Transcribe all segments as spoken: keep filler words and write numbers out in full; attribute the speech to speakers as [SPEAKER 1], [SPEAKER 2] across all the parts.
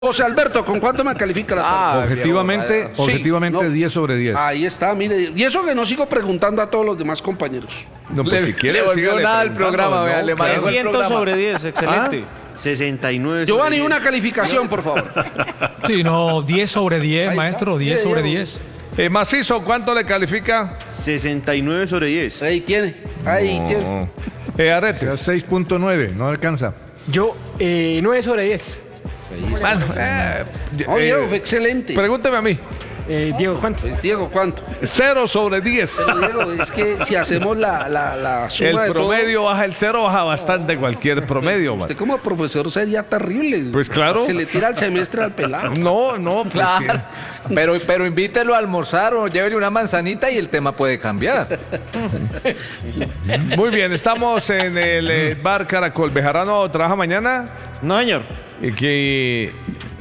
[SPEAKER 1] José Alberto, ¿con cuánto me califica la
[SPEAKER 2] Ah,
[SPEAKER 1] tarde?
[SPEAKER 3] Objetivamente,
[SPEAKER 2] viejo, vaya.
[SPEAKER 3] objetivamente
[SPEAKER 1] Sí, no.
[SPEAKER 3] diez sobre diez.
[SPEAKER 1] Ahí está, mire. Y eso que no sigo preguntando a todos los demás compañeros.
[SPEAKER 3] No, pues
[SPEAKER 2] le,
[SPEAKER 3] si quiere,
[SPEAKER 2] le volvió
[SPEAKER 3] sígale
[SPEAKER 2] nada al
[SPEAKER 3] preguntando,
[SPEAKER 2] programa,
[SPEAKER 3] no,
[SPEAKER 2] vea, le
[SPEAKER 3] claro.
[SPEAKER 2] manejó el
[SPEAKER 4] trescientos
[SPEAKER 2] programa.
[SPEAKER 4] sobre diez, excelente.
[SPEAKER 5] sesenta y nueve.
[SPEAKER 1] Giovanni,
[SPEAKER 5] sobre
[SPEAKER 1] una
[SPEAKER 5] diez.
[SPEAKER 1] calificación, por favor.
[SPEAKER 6] Sí, no, diez sobre diez,
[SPEAKER 1] Ahí
[SPEAKER 6] maestro,
[SPEAKER 1] está.
[SPEAKER 6] diez
[SPEAKER 1] Mire,
[SPEAKER 6] sobre
[SPEAKER 1] Diego.
[SPEAKER 6] diez.
[SPEAKER 3] Eh, Macizo, ¿cuánto le califica?
[SPEAKER 5] sesenta y nueve sobre diez.
[SPEAKER 1] Ahí tiene. Ahí tiene.
[SPEAKER 3] Eh,
[SPEAKER 7] Este
[SPEAKER 3] Aretes.
[SPEAKER 7] seis punto nueve, no alcanza.
[SPEAKER 4] Yo, eh, nueve sobre diez.
[SPEAKER 3] Bueno, eh,
[SPEAKER 1] Oh,
[SPEAKER 3] eh,
[SPEAKER 1] Diego, fue excelente.
[SPEAKER 3] pregúnteme a mí.
[SPEAKER 4] Eh, Diego, ¿cuánto?
[SPEAKER 1] Pues, Diego, ¿cuánto?
[SPEAKER 3] Cero sobre diez.
[SPEAKER 1] Pero, Diego, es que si hacemos la, la, la suma
[SPEAKER 3] El
[SPEAKER 1] de
[SPEAKER 3] promedio baja el cero, baja bastante cualquier promedio,
[SPEAKER 1] todo,
[SPEAKER 3] man.
[SPEAKER 1] usted como profesor sería terrible.
[SPEAKER 3] Pues claro.
[SPEAKER 1] Se le tira el semestre al pelado.
[SPEAKER 3] No, no, pues
[SPEAKER 2] Claro, pero, pero invítelo a almorzar o llévele una manzanita y el tema puede cambiar.
[SPEAKER 3] que- Muy bien, estamos en el eh, bar Caracol. ¿Bejarano trabaja mañana?
[SPEAKER 4] No, señor.
[SPEAKER 3] Y que...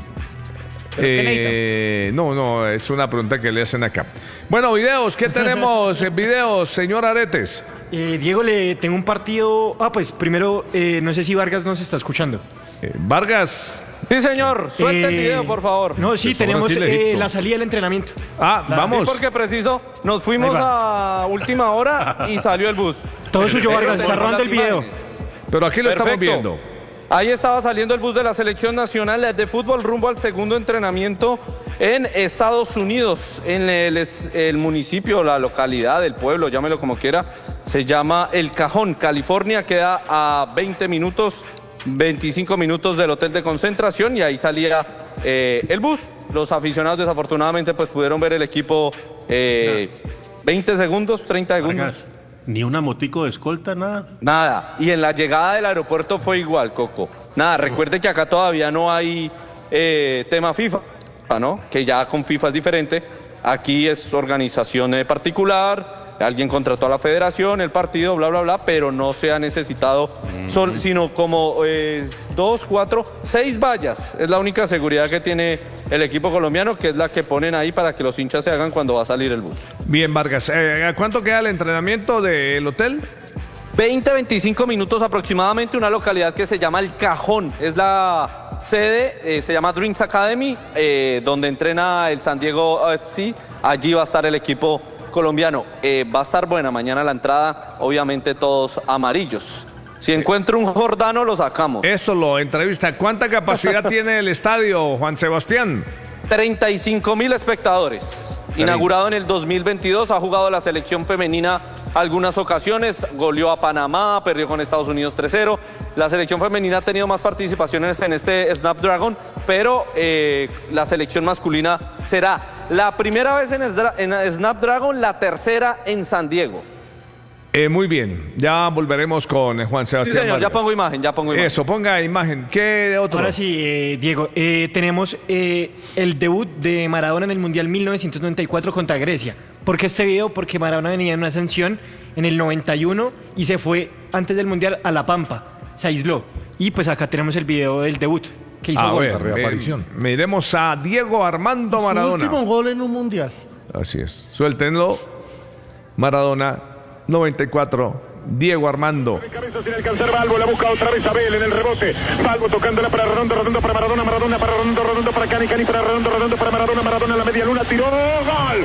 [SPEAKER 3] eh, no, no, es una pregunta que le hacen acá. Bueno, videos, ¿qué tenemos? Eh, videos, señor Aretes.
[SPEAKER 4] Eh, Diego, le tengo un partido. Ah, pues primero, eh, no sé si Vargas nos está escuchando.
[SPEAKER 3] Eh, Vargas.
[SPEAKER 8] Sí, señor. Suelta el
[SPEAKER 4] Eh,
[SPEAKER 8] video, por favor.
[SPEAKER 4] No, sí,
[SPEAKER 3] Pues ahora
[SPEAKER 4] tenemos
[SPEAKER 3] sí le
[SPEAKER 4] eh,
[SPEAKER 3] dicto.
[SPEAKER 4] la salida del entrenamiento.
[SPEAKER 3] Ah,
[SPEAKER 8] Sí,
[SPEAKER 3] vamos.
[SPEAKER 8] porque preciso, nos fuimos
[SPEAKER 4] Ahí
[SPEAKER 8] a última hora y salió el bus.
[SPEAKER 4] Todo suyo,
[SPEAKER 8] Pero
[SPEAKER 4] Vargas. Está
[SPEAKER 8] tenemos
[SPEAKER 4] rodando el
[SPEAKER 8] las
[SPEAKER 4] video.
[SPEAKER 8] imágenes.
[SPEAKER 3] Pero aquí lo estamos
[SPEAKER 8] Perfecto.
[SPEAKER 3] viendo.
[SPEAKER 8] Ahí estaba saliendo el bus de la Selección Nacional de Fútbol rumbo al segundo entrenamiento en Estados Unidos, en el, es- el municipio, la localidad, el pueblo, llámelo como quiera, se llama El Cajón, California, queda a veinte minutos, veinticinco minutos del hotel de concentración y ahí salía eh, el bus. Los aficionados desafortunadamente pues pudieron ver el equipo eh, veinte segundos, treinta segundos.
[SPEAKER 9] Vargas, ni una motico de escolta, nada.
[SPEAKER 8] Nada, y en la llegada del aeropuerto fue igual, Coco. Nada, recuerde que acá todavía no hay eh, tema FIFA, ¿no? Que ya con FIFA es diferente. Aquí es organización eh, particular, alguien contrató a la federación, el partido, bla, bla, bla, pero no se ha necesitado, sol- sino como eh, dos, cuatro, seis vallas. Es la única seguridad que tiene el equipo colombiano, que es la que ponen ahí para que los hinchas se hagan cuando va a salir el bus.
[SPEAKER 3] Bien, Vargas. Eh, ¿a ¿Cuánto queda el entrenamiento del hotel?
[SPEAKER 8] veinte, veinticinco minutos aproximadamente, una localidad que se llama El Cajón. Es la sede, eh, se llama Dreams Academy, eh, donde entrena el San Diego F C. Allí va a estar el equipo colombiano. Eh, va a estar buena mañana la entrada, obviamente todos amarillos. Si encuentro un Jordano, lo sacamos.
[SPEAKER 3] Eso lo entrevista. ¿Cuánta capacidad tiene el estadio, Juan Sebastián?
[SPEAKER 8] treinta y cinco mil espectadores. Inaugurado en el dos mil veintidós, ha jugado la selección femenina algunas ocasiones, goleó a Panamá, perdió con Estados Unidos tres cero. La selección femenina ha tenido más participaciones en este Snapdragon, pero eh, la selección masculina será la primera vez en, Sdra- en Snapdragon, la tercera en San Diego.
[SPEAKER 3] Eh, muy bien. Ya volveremos con eh, Juan
[SPEAKER 8] Sí,
[SPEAKER 3] Sebastián.
[SPEAKER 8] señor, ya
[SPEAKER 3] Vargas.
[SPEAKER 8] pongo imagen, ya pongo imagen.
[SPEAKER 3] Eso, ponga imagen. ¿Qué otro?
[SPEAKER 4] Ahora sí, eh, Diego, eh, tenemos eh, el debut de Maradona en el Mundial mil novecientos noventa y cuatro contra Grecia. ¿Por qué este video? Porque Maradona venía en una ascensión en el noventa y uno y se fue antes del Mundial a La Pampa, se aisló. Y pues acá tenemos el video del debut que hizo
[SPEAKER 3] A
[SPEAKER 4] gol.
[SPEAKER 3] ver,
[SPEAKER 7] reaparición.
[SPEAKER 3] mi- miremos a Diego Armando Maradona.
[SPEAKER 9] Su último gol en un mundial.
[SPEAKER 3] Así es. Suéltenlo. Maradona, noventa y cuatro. Diego Armando.
[SPEAKER 10] Cabeza sin alcanzar Balbo, la busca otra vez Abel en el rebote. Balbo tocándola para Redondo, Redondo para Maradona, Maradona para Redondo, Redondo para Cani, Cani para Redondo, Redondo para Maradona, Maradona en la media luna, tiró, gol.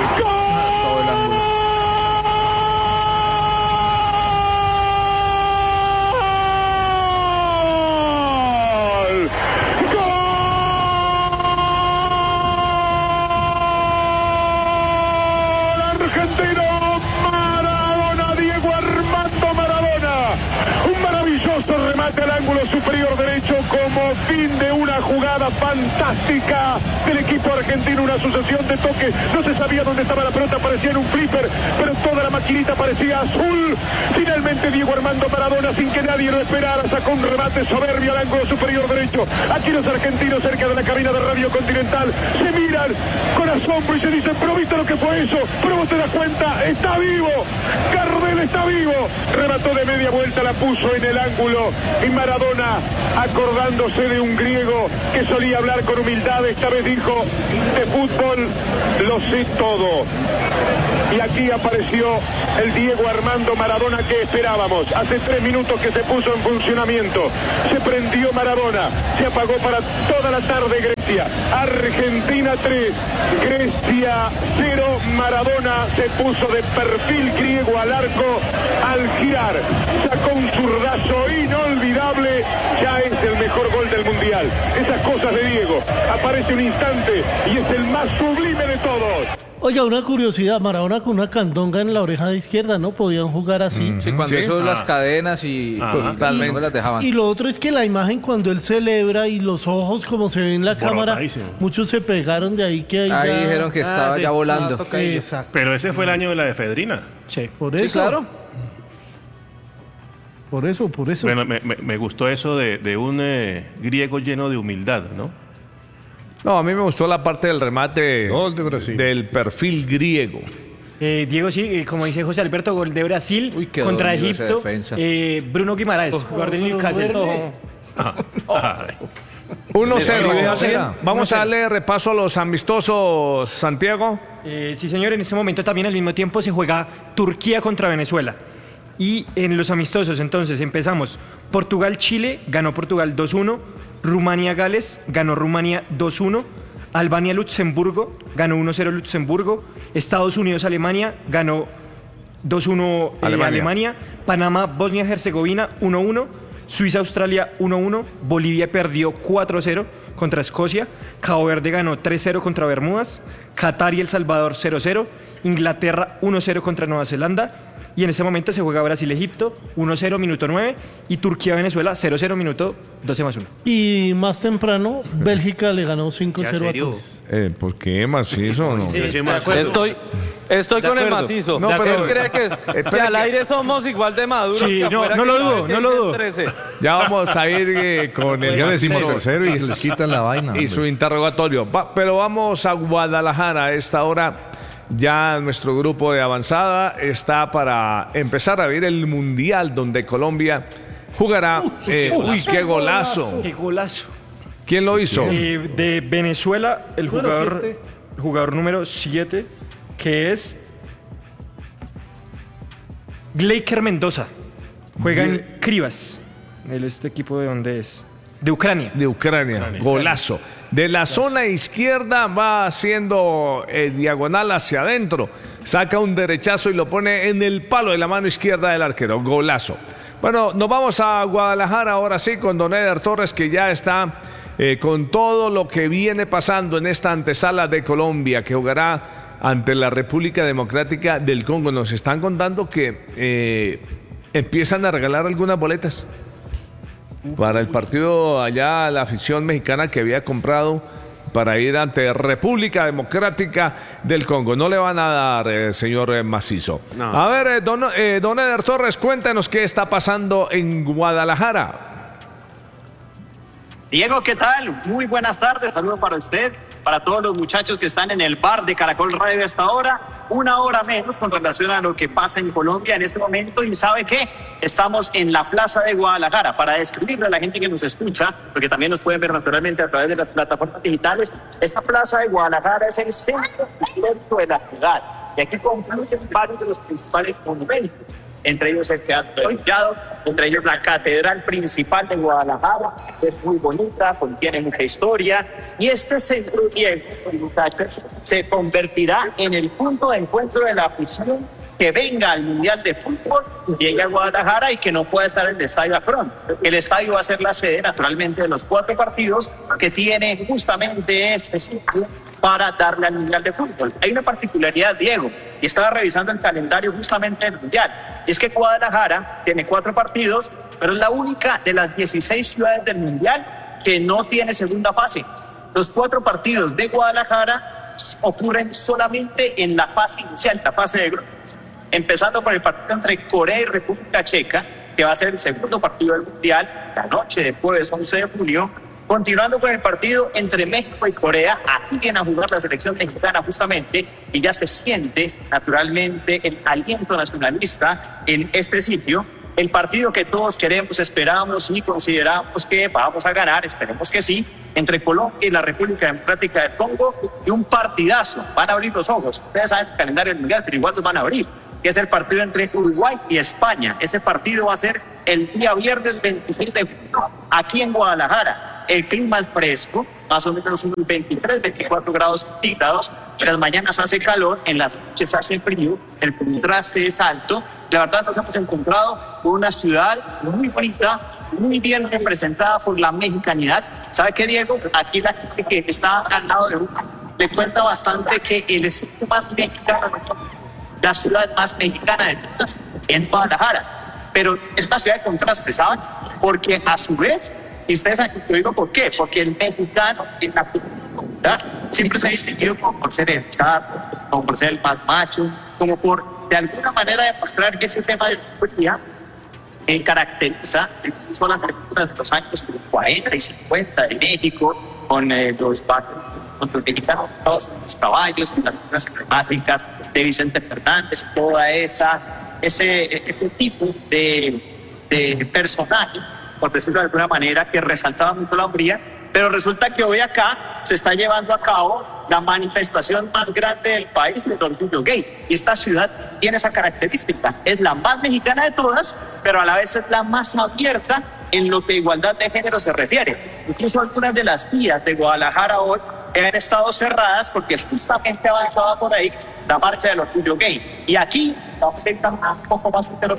[SPEAKER 2] Todo el ángulo.
[SPEAKER 10] ¡Gol! ¡Gol! Argentino, Maradona, Diego Armando Maradona. Un maravilloso remate al ángulo superior derecho como fin de una jugada fantástica del equipo argentino, una sucesión de toques. No se sabía dónde estaba la pelota, parecía en un flipper, pero toda la maquinita parecía azul. Finalmente Diego Armando Maradona, sin que nadie lo esperara, sacó un remate soberbio al ángulo superior derecho. Aquí los argentinos cerca de la cabina de Radio Continental se miran con asombro y se dicen, pero ¿viste lo que fue eso? Pero vos te das cuenta, está vivo, Gardel está vivo. Remató de media vuelta, la puso en el ángulo y Maradona, acordándose de un griego que solía hablar con humildad, esta vez dijo, de fútbol lo sé todo. Y aquí apareció el Diego Armando Maradona que esperábamos. Hace tres minutos que se puso en funcionamiento. Se prendió Maradona. Se apagó para toda la tarde Grecia. Argentina tres, Grecia cero. Maradona se puso de perfil griego al arco al girar. Sacó un zurdazo inolvidable. Ya es el mejor gol del Mundial. Esas cosas de Diego. Aparece un instante y es el más sublime de todos.
[SPEAKER 9] Oiga, una curiosidad, Maradona con una candonga en la oreja izquierda, ¿no? Podían jugar así.
[SPEAKER 2] Sí, cuando
[SPEAKER 3] Sí.
[SPEAKER 2] eso las
[SPEAKER 5] Ah.
[SPEAKER 2] cadenas y
[SPEAKER 5] Ajá.
[SPEAKER 2] pues, realmente no me las dejaban.
[SPEAKER 9] Y lo otro es que la imagen cuando él celebra y los ojos como se ve en la cámara,
[SPEAKER 5] Borradísimo.
[SPEAKER 9] muchos se pegaron de ahí que ahí
[SPEAKER 2] Ahí
[SPEAKER 9] ya-
[SPEAKER 2] dijeron que estaba
[SPEAKER 4] Ah, sí,
[SPEAKER 2] ya volando.
[SPEAKER 4] estaba tocadillo.
[SPEAKER 9] Exacto.
[SPEAKER 5] Pero ese fue el año de la efedrina.
[SPEAKER 4] Sí.
[SPEAKER 9] Por eso.
[SPEAKER 2] Sí, claro.
[SPEAKER 9] Por eso, por eso.
[SPEAKER 5] Bueno, me, me- me gustó eso de, de un eh, griego lleno de humildad, ¿no?
[SPEAKER 3] No, a mí me gustó la parte del remate
[SPEAKER 7] Gol de Brasil.
[SPEAKER 3] del perfil griego.
[SPEAKER 4] Eh, Diego, sí, eh, como dice José Alberto, gol de Brasil
[SPEAKER 2] Uy, qué
[SPEAKER 4] contra
[SPEAKER 2] dormido esa
[SPEAKER 4] Egipto.
[SPEAKER 2] defensa.
[SPEAKER 4] Eh, Bruno Guimaraes, jugador del Newcastle.
[SPEAKER 3] uno cero.
[SPEAKER 4] uno cero.
[SPEAKER 3] Vamos
[SPEAKER 4] uno
[SPEAKER 3] a
[SPEAKER 4] cero.
[SPEAKER 3] darle repaso a los amistosos, Santiago.
[SPEAKER 4] Eh, sí, señor, en este momento también al mismo tiempo se juega Turquía contra Venezuela. Y en los amistosos, entonces, empezamos. Portugal-Chile, ganó Portugal dos uno. Rumania-Gales, ganó Rumania dos uno. Albania-Luxemburgo, ganó uno cero Luxemburgo. Estados Unidos-Alemania, ganó dos uno eh,
[SPEAKER 3] Alemania.
[SPEAKER 4] Alemania. Panamá-Bosnia-Herzegovina, uno uno. Suiza-Australia, uno uno. Bolivia perdió cuatro cero contra Escocia. Cabo Verde ganó tres cero contra Bermudas. Qatar y El Salvador cero cero. Inglaterra uno cero contra Nueva Zelanda. Y en este momento se juega Brasil-Egipto, uno cero, minuto nueve. Y Turquía-Venezuela, cero cero, minuto doce más uno.
[SPEAKER 9] Y más temprano, Bélgica le ganó cinco cero a
[SPEAKER 5] serio?
[SPEAKER 9] Túnez.
[SPEAKER 3] Eh, ¿Por qué macizo o no?
[SPEAKER 5] Yo sí me acuerdo.
[SPEAKER 8] Estoy, estoy
[SPEAKER 2] De
[SPEAKER 8] con el
[SPEAKER 2] acuerdo.
[SPEAKER 8] macizo.
[SPEAKER 3] No,
[SPEAKER 8] ¿Él
[SPEAKER 3] pero-
[SPEAKER 8] cree que, es- que al aire somos igual de maduros
[SPEAKER 4] Sí,
[SPEAKER 8] que
[SPEAKER 4] no,
[SPEAKER 8] afuera
[SPEAKER 4] no
[SPEAKER 8] que
[SPEAKER 4] lo
[SPEAKER 8] cada
[SPEAKER 4] dudo,
[SPEAKER 8] vez que
[SPEAKER 4] no lo
[SPEAKER 8] dicen
[SPEAKER 4] dudo.
[SPEAKER 8] trece?
[SPEAKER 3] Ya vamos a ir eh, con el
[SPEAKER 7] Ya decimos
[SPEAKER 3] macizo
[SPEAKER 7] tercero y les quitan la vaina.
[SPEAKER 3] y su
[SPEAKER 7] hombre.
[SPEAKER 3] interrogatorio. Va- pero vamos a Guadalajara a esta hora. Ya nuestro grupo de avanzada está para empezar a ver el Mundial donde Colombia jugará. eh, uy, qué golazo.
[SPEAKER 4] ¡Qué golazo!
[SPEAKER 3] ¿Quién lo hizo?
[SPEAKER 4] Eh, de Venezuela, el
[SPEAKER 9] Número
[SPEAKER 4] jugador,
[SPEAKER 9] siete.
[SPEAKER 4] el jugador número siete, que es Gleiker Mendoza. Juega en Krivas. Él, este equipo de dónde es? De Ucrania.
[SPEAKER 3] De Ucrania, golazo. De la zona izquierda va haciendo eh, diagonal hacia adentro. Saca un derechazo y lo pone en el palo de la mano izquierda del arquero. Golazo. Bueno, nos vamos a Guadalajara ahora sí con Don Eder Torres, que ya está eh, con todo lo que viene pasando en esta antesala de Colombia, que jugará ante la República Democrática del Congo. Nos están contando que eh, empiezan a regalar algunas boletas para el partido allá, la afición mexicana que había comprado para ir ante República Democrática del Congo. No le van a dar, eh, señor eh, Macizo.
[SPEAKER 5] No.
[SPEAKER 3] A ver, eh, don, eh, don Eder Torres, cuéntanos qué está pasando en Guadalajara.
[SPEAKER 11] Diego, ¿qué tal? Muy buenas tardes, saludos para usted, para todos los muchachos que están en el bar de Caracol Radio hasta ahora, una hora menos con relación a lo que pasa en Colombia en este momento. Y ¿sabe qué? Estamos en la Plaza de Guadalajara. Para describirle a la gente que nos escucha, porque también nos pueden ver naturalmente a través de las plataformas digitales, esta Plaza de Guadalajara es el centro histórico de la ciudad y aquí confluyen varios de los principales monumentos, entre ellos el Teatro del Collado, entre ellos la Catedral Principal de Guadalajara, que es muy bonita, contiene mucha historia, y este centro diez, muchachos, se convertirá en el punto de encuentro de la afición que venga al Mundial de Fútbol, llegue a Guadalajara y que no pueda estar en el Estadio Akron. El estadio va a ser la sede, naturalmente, de los cuatro partidos que tiene justamente este sitio para darle al Mundial de Fútbol. Hay una particularidad, Diego, y estaba revisando el calendario justamente del Mundial, y es que Guadalajara tiene cuatro partidos, pero es la única de las dieciséis ciudades del Mundial que no tiene segunda fase. Los cuatro partidos de Guadalajara ocurren solamente en la fase inicial, la fase de grupos, empezando por el partido entre Corea y República Checa, que va a ser el segundo partido del Mundial, la noche del jueves once de junio, continuando con el partido entre México y Corea. Aquí viene a jugar la selección mexicana justamente, y ya se siente naturalmente el aliento nacionalista en este sitio. el partido que todos queremos, esperamos y consideramos que vamos a ganar, esperemos que sí, entre Colombia y la República Democrática del Congo, y un partidazo. Van a abrir los ojos. Ustedes saben el calendario del mundial, pero igual los van a abrir, que es el partido entre Uruguay y España. Ese partido va a ser el día viernes veintiséis de junio aquí en Guadalajara. El clima es fresco, más o menos unos veintitrés, veinticuatro grados centígrados. En las mañanas hace calor, en las noches hace frío, el contraste es alto. La verdad nos hemos encontrado con una ciudad muy bonita, muy bien representada por la mexicanidad. ¿Sabe qué, Diego? Aquí la gente que está al lado de uno le cuenta bastante que el sitio más mexicano, la ciudad más mexicana de todas, en Guadalajara. Pero es una ciudad de contraste, ¿saben? Porque a su vez, y ustedes saben que digo por qué, porque el mexicano en la comunidad siempre se ha distinguido como por ser el charro, como por ser el más macho, como por de alguna manera demostrar que ese tema de la eh, caracteriza incluso las películas de los años cuarenta y cincuenta de México, con eh, los barcos, con los mexicanos, todos los caballos, con las figuras emblemáticas de Vicente Fernández, toda esa, ese, ese tipo de, de personaje, por decirlo de alguna manera, que resaltaba mucho la hombría. Pero resulta que hoy acá se está llevando a cabo la manifestación más grande del país del orgullo gay. Y esta ciudad tiene esa característica. Es la más mexicana de todas, pero a la vez es la más abierta en lo que a igualdad de género se refiere. Incluso algunas de las vías de Guadalajara hoy han estado cerradas porque justamente avanzaba por ahí la marcha del orgullo gay. Y aquí vamos a estar un poco más pero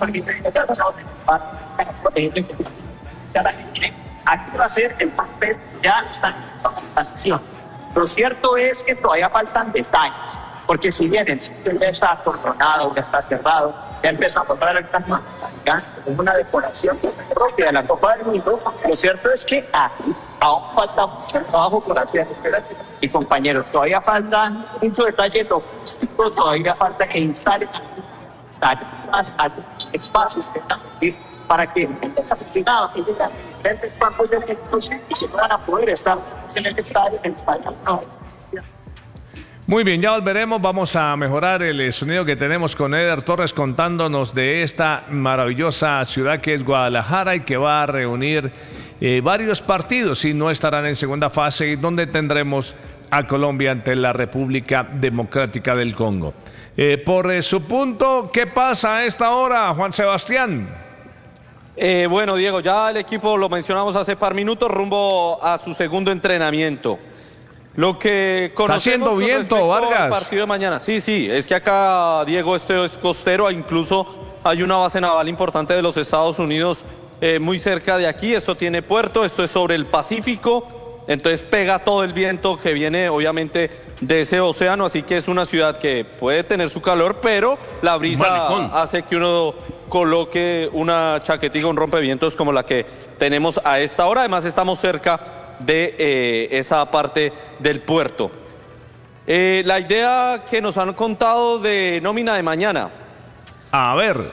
[SPEAKER 11] aquí va a ser el papel, ya está en acción. Lo cierto es que todavía faltan detalles, porque si bien el sitio ya está acordonado, ya está cerrado, ya empezó a comprar el campo como una decoración propia de la Copa del Mundo, lo cierto es que aquí aún falta mucho trabajo por hacer. Y compañeros, todavía falta mucho detalle logístico, todavía falta que instalen más espacios que están para que los aficionados que llegan a diferentes campos de México y se puedan a poder estar en el estadio en España. No.
[SPEAKER 3] Muy bien, ya volveremos. Vamos a mejorar el sonido que tenemos con Eder Torres contándonos de esta maravillosa ciudad que es Guadalajara y que va a reunir eh, varios partidos y no estarán en segunda fase y donde tendremos a Colombia ante la República Democrática del Congo. Eh, por eh, su punto, ¿qué pasa a esta hora, Juan Sebastián?
[SPEAKER 8] Eh, bueno, Diego, ya el equipo, lo mencionamos hace par minutos, rumbo a su segundo entrenamiento. Lo que conocemos
[SPEAKER 3] está haciendo
[SPEAKER 8] con
[SPEAKER 3] viento, Vargas.
[SPEAKER 8] Al partido de mañana. Sí, sí, es que acá, Diego, esto es costero, incluso hay una base naval importante de los Estados Unidos eh, muy cerca de aquí. Esto tiene puerto, esto es sobre el Pacífico, entonces pega todo el viento que viene, obviamente, de ese océano, así que es una ciudad que puede tener su calor, pero la brisa
[SPEAKER 5] Malecón.
[SPEAKER 8] hace que uno coloque una chaquetilla, un rompevientos como la que tenemos a esta hora. Además estamos cerca de eh, esa parte del puerto. Eh, la idea que nos han contado de nómina de mañana.
[SPEAKER 3] A ver.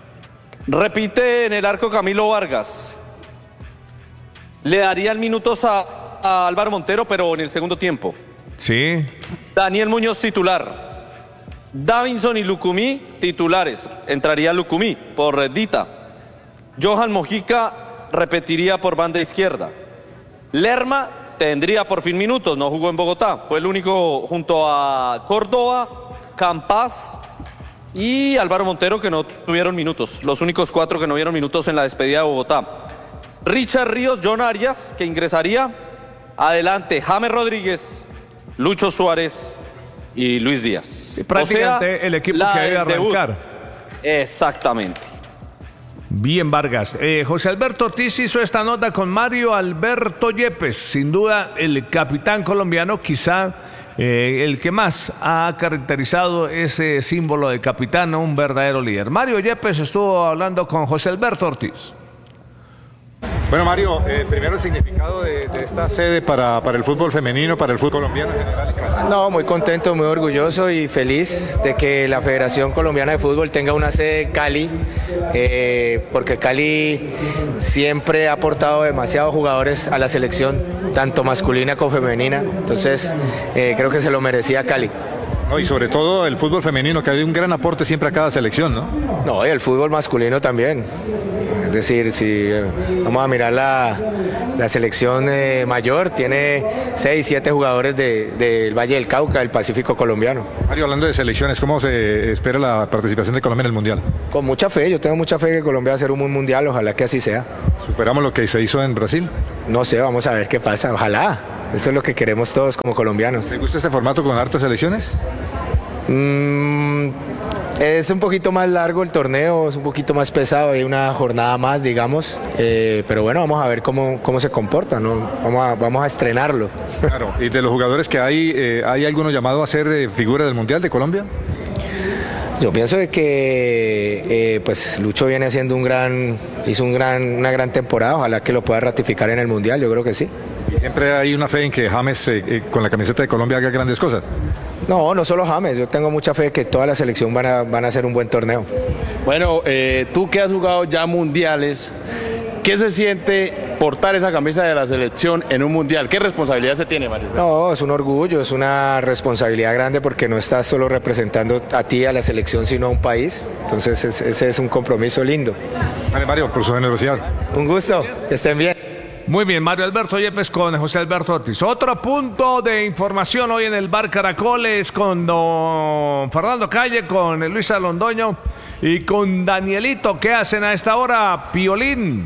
[SPEAKER 8] Repite en el arco Camilo Vargas. Le darían minutos a, a Álvaro Montero, pero en el segundo tiempo.
[SPEAKER 3] Sí.
[SPEAKER 8] Daniel Muñoz titular. Davinson y Lucumí titulares. Entraría Lucumí por Dita. Johan Mojica repetiría por banda izquierda. Lerma tendría por fin minutos, no jugó en Bogotá. Fue el único junto a Córdoba, Campas y Álvaro Montero que no tuvieron minutos. Los únicos cuatro que no vieron minutos en la despedida de Bogotá. Richard Ríos, John Arias, que ingresaría. Adelante, James Rodríguez, Lucho Suárez y Luis Díaz.
[SPEAKER 3] Y prácticamente
[SPEAKER 8] o sea,
[SPEAKER 3] el equipo que debe arrancar.
[SPEAKER 8] Debut. Exactamente.
[SPEAKER 3] Bien, Vargas. Eh, José Alberto Ortiz hizo esta nota con Mario Alberto Yepes, sin duda el capitán colombiano, quizá eh, el que más ha caracterizado ese símbolo de capitán, un verdadero líder. Mario Yepes estuvo hablando con José Alberto Ortiz.
[SPEAKER 7] Bueno, Mario, eh, primero el significado de, de esta sede para, para el fútbol femenino, para el fútbol colombiano en general.
[SPEAKER 12] No, muy contento, muy orgulloso y feliz de que la Federación Colombiana de Fútbol tenga una sede en Cali, eh, porque Cali siempre ha aportado demasiados jugadores a la selección, tanto masculina como femenina, entonces eh, creo que se lo merecía Cali.
[SPEAKER 7] No, y sobre todo el fútbol femenino, que ha dado un gran aporte siempre a cada selección, ¿no?
[SPEAKER 12] No, y el fútbol masculino también. Es decir, si eh, vamos a mirar la, la selección eh, mayor, tiene seis, siete jugadores de- del Valle del Cauca, del Pacífico colombiano.
[SPEAKER 7] Mario, hablando de selecciones, ¿cómo se espera la participación de Colombia en el Mundial?
[SPEAKER 12] Con mucha fe, yo tengo mucha fe que Colombia va a ser un buen mundial, ojalá que así sea.
[SPEAKER 7] ¿Superamos lo que se hizo en Brasil?
[SPEAKER 12] No sé, vamos a ver qué pasa, ojalá. Eso es lo que queremos todos como colombianos.
[SPEAKER 7] ¿Te gusta este formato con hartas selecciones?
[SPEAKER 12] Mm, es un poquito más largo el torneo, es un poquito más pesado, hay una jornada más, digamos, eh, pero bueno, vamos a ver cómo, cómo se comporta, ¿no? Vamos a, vamos a estrenarlo.
[SPEAKER 7] Claro, y de los jugadores que hay, eh, ¿hay alguno llamado a ser eh, figura del Mundial de Colombia?
[SPEAKER 12] Yo pienso de que eh, pues Lucho viene haciendo un gran, hizo un gran, una gran temporada, ojalá que lo pueda ratificar en el Mundial, yo creo que sí.
[SPEAKER 7] Y siempre hay una fe en que James eh, eh, con la camiseta de Colombia haga grandes cosas.
[SPEAKER 12] No, no solo James, yo tengo mucha fe que toda la selección van a, van a hacer un buen torneo.
[SPEAKER 13] Bueno, eh, tú que has jugado ya mundiales, ¿qué se siente portar esa camisa de la selección en un mundial? ¿Qué responsabilidad se tiene, Mario?
[SPEAKER 12] No, es un orgullo, es una responsabilidad grande porque no estás solo representando a ti, a la selección, sino a un país. Entonces es- ese es un compromiso lindo.
[SPEAKER 7] Vale, Mario, por su generosidad.
[SPEAKER 12] Un gusto, que estén bien.
[SPEAKER 3] Muy bien, Mario Alberto Yepes con José Alberto Ortiz. Otro punto de información hoy en el Bar Caracoles con don Fernando Calle, con Luisa Londoño y con Danielito. ¿Qué hacen a esta hora, Piolín?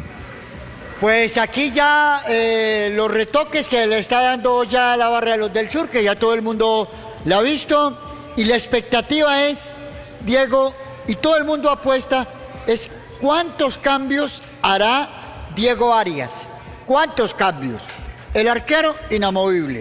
[SPEAKER 14] Pues aquí ya eh, los retoques que le está dando ya la barra de los del sur, que ya todo el mundo la ha visto, y la expectativa es, Diego, y todo el mundo apuesta, es cuántos cambios hará Diego Arias. ¿Cuántos cambios? El arquero, inamovible.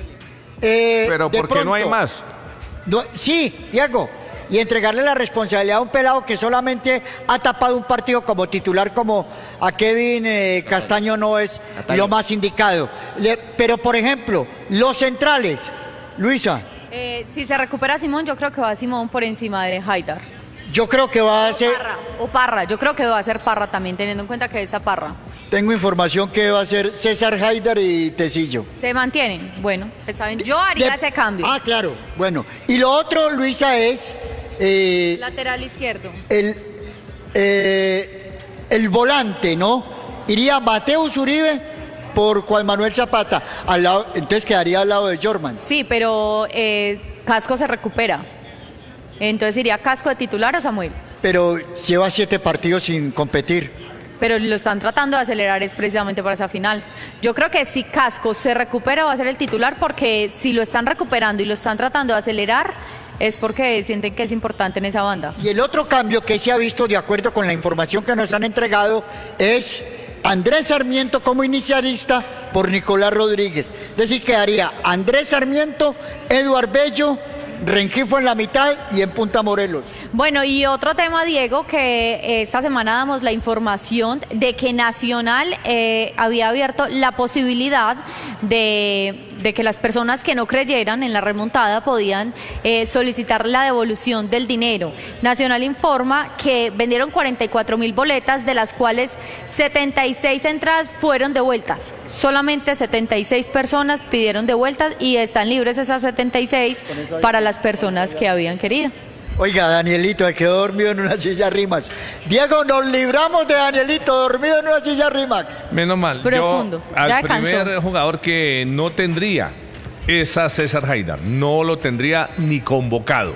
[SPEAKER 14] Eh,
[SPEAKER 3] Pero
[SPEAKER 14] de
[SPEAKER 3] ¿por qué no hay
[SPEAKER 14] pronto,
[SPEAKER 3] más?
[SPEAKER 14] no- sí, Diego, y entregarle la responsabilidad a un pelado que solamente ha tapado un partido como titular, como a Kevin eh, Castaño no es lo más indicado. Le- pero, por ejemplo, los centrales, Luisa,
[SPEAKER 15] Eh, si se recupera Simón, yo creo que va Simón por encima de Haidar.
[SPEAKER 14] yo creo que va a ser...
[SPEAKER 15] Parra, o Parra, yo creo que va a ser Parra también, teniendo en cuenta que esa Parra.
[SPEAKER 14] Tengo información que va a ser César Haidar y Tecillo.
[SPEAKER 15] Se mantienen. Bueno, pues saben, yo haría
[SPEAKER 14] De-
[SPEAKER 15] ese cambio.
[SPEAKER 14] Ah, claro. Bueno, y lo otro, Luisa, es eh,
[SPEAKER 15] Lateral izquierdo.
[SPEAKER 14] el, eh, el volante, ¿no? Iría Mateus Uribe por Juan Manuel Zapata. Al lado, entonces quedaría al lado de Jorman.
[SPEAKER 15] Sí, pero eh, Casco se recupera. Entonces iría Casco de titular o Samuel.
[SPEAKER 14] Pero lleva siete partidos sin competir.
[SPEAKER 15] Pero lo están tratando de acelerar es precisamente para esa final. Yo creo que si Casco se recupera va a ser el titular, porque si lo están recuperando y lo están tratando de acelerar es porque sienten que es importante en esa banda.
[SPEAKER 14] Y el otro cambio que se ha visto, de acuerdo con la información que nos han entregado, es Andrés Sarmiento como inicialista por Nicolás Rodríguez. Es decir, quedaría Andrés Sarmiento, Eduard Bello, Rengifo en la mitad y en Punta Morelos.
[SPEAKER 15] Bueno, y otro tema, Diego, que eh, esta semana damos la información de que Nacional eh, había abierto la posibilidad de, de que las personas que no creyeran en la remontada podían eh, solicitar la devolución del dinero. Nacional informa que vendieron cuarenta y cuatro mil boletas, de las cuales setenta y seis entradas fueron devueltas. Solamente setenta y seis personas pidieron devueltas y están libres esas setenta y seis para las personas que habían querido.
[SPEAKER 14] Oiga, Danielito, se quedó dormido en una silla Rimax. Diego, nos libramos de Danielito dormido en una silla Rimax.
[SPEAKER 3] Menos mal.
[SPEAKER 15] Profundo,
[SPEAKER 3] Yo, al
[SPEAKER 15] ya cansó.
[SPEAKER 3] primer jugador que no tendría es a César Haidar. No lo tendría ni convocado.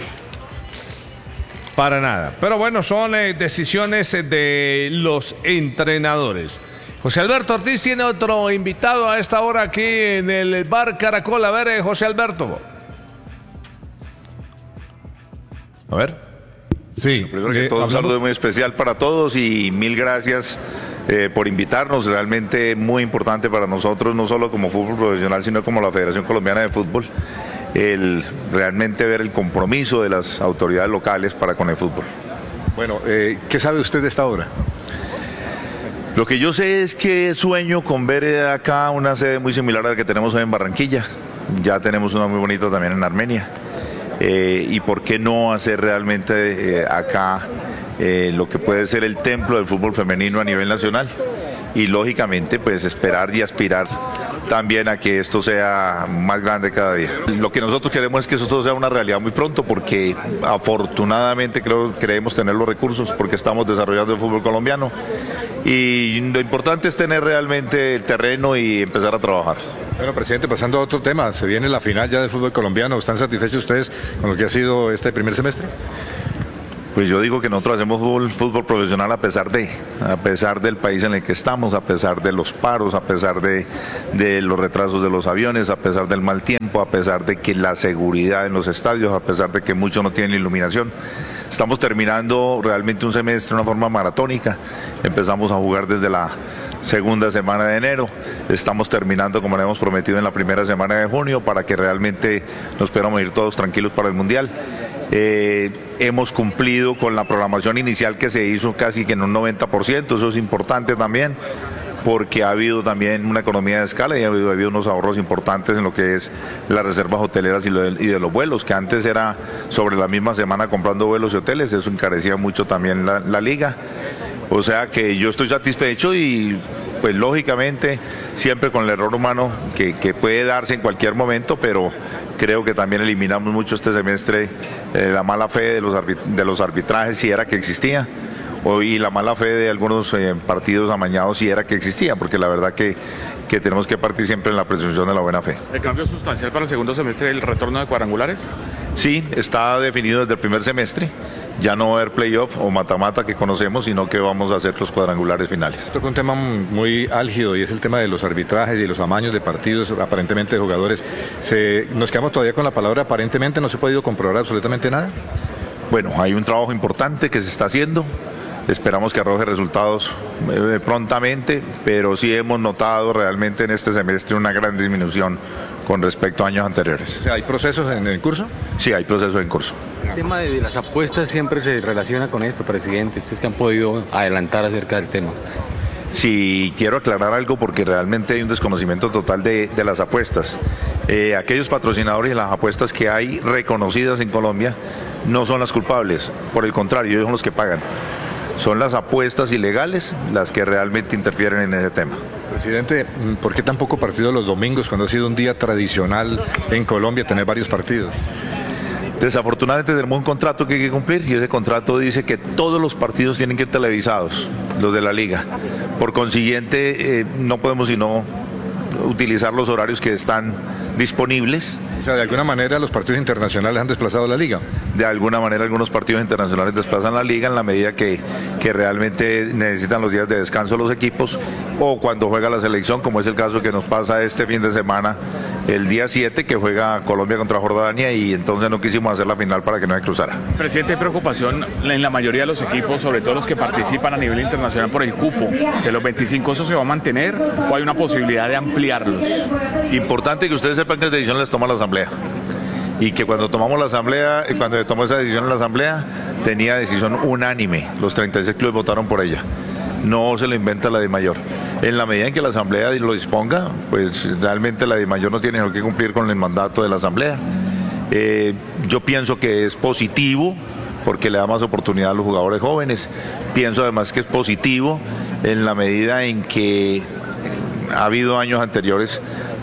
[SPEAKER 3] Para nada. Pero bueno, son eh, decisiones eh, de los entrenadores. José Alberto Ortiz tiene otro invitado a esta hora aquí en el Bar Caracol. A ver, eh, José Alberto. A ver.
[SPEAKER 16] Sí, primero que
[SPEAKER 3] eh,
[SPEAKER 16] todo un
[SPEAKER 3] hablamos-
[SPEAKER 16] saludo muy especial para todos y mil gracias eh, por invitarnos, realmente muy importante para nosotros, no solo como fútbol profesional, sino como la Federación Colombiana de Fútbol, el realmente ver el compromiso de las autoridades locales para con el fútbol.
[SPEAKER 7] Bueno, eh, ¿qué sabe usted de esta obra?
[SPEAKER 16] Lo que yo sé es que sueño con ver eh, acá una sede muy similar a la que tenemos hoy en Barranquilla, ya tenemos una muy bonita también en Armenia. Eh, y por qué no hacer realmente eh, acá eh, lo que puede ser el templo del fútbol femenino a nivel nacional y lógicamente pues esperar y aspirar también a que esto sea más grande cada día. Lo que nosotros queremos es que eso todo sea una realidad muy pronto, porque afortunadamente creo, creemos tener los recursos, porque estamos desarrollando el fútbol colombiano, y lo importante es tener realmente el terreno y empezar a trabajar.
[SPEAKER 7] Bueno, presidente, pasando a otro tema, se viene la final ya del fútbol colombiano. ¿Están satisfechos ustedes con lo que ha sido este primer semestre?
[SPEAKER 16] Pues yo digo que nosotros hacemos fútbol, fútbol profesional a pesar de, a pesar del país en el que estamos, a pesar de los paros, a pesar de, de los retrasos de los aviones, a pesar del mal tiempo, a pesar de que la seguridad en los estadios, a pesar de que muchos no tienen iluminación. Estamos terminando realmente un semestre de una forma maratónica. Empezamos a jugar desde la segunda semana de enero, estamos terminando como le hemos prometido en la primera semana de junio, para que realmente nos podamos ir todos tranquilos para el Mundial. Eh, hemos cumplido con la programación inicial que se hizo casi que en un noventa por ciento, eso es importante también, porque ha habido también una economía de escala y ha habido, ha habido unos ahorros importantes en lo que es las reservas hoteleras y, lo de, y de los vuelos, que antes era sobre la misma semana comprando vuelos y hoteles, eso encarecía mucho también la, la liga. O sea que yo estoy satisfecho y pues lógicamente siempre con el error humano que, que puede darse en cualquier momento, pero creo que también eliminamos mucho este semestre eh, la mala fe de los, de los arbitrajes, si era que existía, o, y la mala fe de algunos eh, partidos amañados, si era que existía, porque la verdad que, que tenemos que partir siempre en la presunción de la buena fe.
[SPEAKER 17] ¿El cambio sustancial para el segundo semestre el retorno de cuadrangulares?
[SPEAKER 16] Sí, está definido desde el primer semestre. Ya no va a haber playoff o mata-mata que conocemos, sino que vamos a hacer los cuadrangulares finales.
[SPEAKER 7] Toca un tema muy álgido y es el tema de los arbitrajes y los amaños de partidos, aparentemente de jugadores. Se, nos quedamos todavía con la palabra aparentemente, no se ha podido comprobar absolutamente nada.
[SPEAKER 16] Bueno, hay un trabajo importante que se está haciendo. Esperamos que arroje resultados eh, prontamente, pero sí hemos notado realmente en este semestre una gran disminución con respecto a años anteriores.
[SPEAKER 7] O sea, ¿hay procesos en el curso?
[SPEAKER 16] Sí, hay procesos en curso.
[SPEAKER 18] El tema de las apuestas siempre se relaciona con esto, presidente. ¿Ustedes que han podido adelantar acerca del tema?
[SPEAKER 16] Sí, quiero aclarar algo porque realmente hay un desconocimiento total de, de las apuestas. Eh, aquellos patrocinadores de las apuestas que hay reconocidas en Colombia no son las culpables, por el contrario, ellos son los que pagan. Son las apuestas ilegales las que realmente interfieren en ese tema.
[SPEAKER 7] Presidente, ¿por qué tan poco partido los domingos cuando ha sido un día tradicional en Colombia tener varios partidos?
[SPEAKER 16] Desafortunadamente tenemos un contrato que hay que cumplir y ese contrato dice que todos los partidos tienen que ir televisados, los de la liga. Por consiguiente, eh, no podemos sino utilizar los horarios que están disponibles.
[SPEAKER 7] O sea, de alguna manera los partidos internacionales han desplazado a la liga.
[SPEAKER 16] De alguna manera algunos partidos internacionales desplazan la liga en la medida que, que realmente necesitan los días de descanso los equipos, o cuando juega la selección, como es el caso que nos pasa este fin de semana, el día siete, que juega Colombia contra Jordania, y entonces no quisimos hacer la final para que no se cruzara.
[SPEAKER 17] Presidente, ¿hay preocupación en la mayoría de los equipos, sobre todo los que participan a nivel internacional, por el cupo? ¿De los veinticinco eso se va a mantener o hay una posibilidad de ampliarlos?
[SPEAKER 16] Importante que ustedes sepan que la decisión les toma la Asamblea, y que cuando tomamos la Asamblea, cuando se tomó esa decisión en la Asamblea, tenía decisión unánime, los treinta y seis clubes votaron por ella. No se lo inventa la DIMAYOR. En la medida en que la Asamblea lo disponga, pues realmente la DIMAYOR no tiene que cumplir con el mandato de la Asamblea. Eh, yo pienso que es positivo porque le da más oportunidad a los jugadores jóvenes. Pienso además que es positivo en la medida en que ha habido años anteriores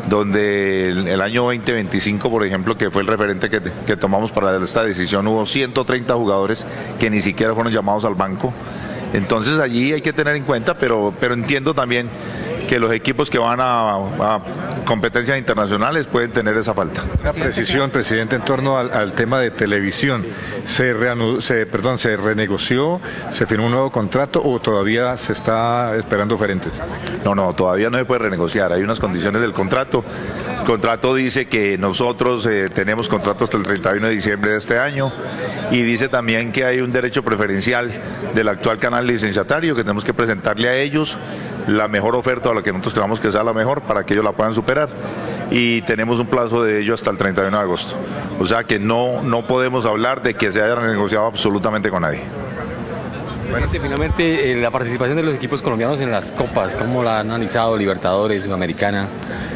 [SPEAKER 16] donde el, el año veinte veinticinco, por ejemplo, que fue el referente que, que tomamos para esta decisión, hubo ciento treinta jugadores que ni siquiera fueron llamados al banco. Entonces allí hay que tener en cuenta, pero, pero entiendo también que los equipos que van a, a competencias internacionales pueden tener esa falta.
[SPEAKER 7] Una precisión, presidente, en torno al, al tema de televisión. ¿Se, reanudó, se, perdón, ¿Se renegoció, se firmó un nuevo contrato o todavía se está esperando oferentes?
[SPEAKER 16] No, no, todavía no se puede renegociar. Hay unas condiciones del contrato. El contrato dice que nosotros eh, tenemos contrato hasta el treinta y uno de diciembre de este año, y dice también que hay un derecho preferencial del actual canal licenciatario que tenemos que presentarle a ellos la mejor oferta o la que nosotros creamos que sea la mejor para que ellos la puedan superar, y tenemos un plazo de ello hasta el treinta y uno de agosto. O sea que no, no podemos hablar de que se haya renegociado absolutamente con nadie.
[SPEAKER 18] Bueno, sí, finalmente eh, la participación de los equipos colombianos en las copas, ¿cómo la han analizado? Libertadores, Sudamericana.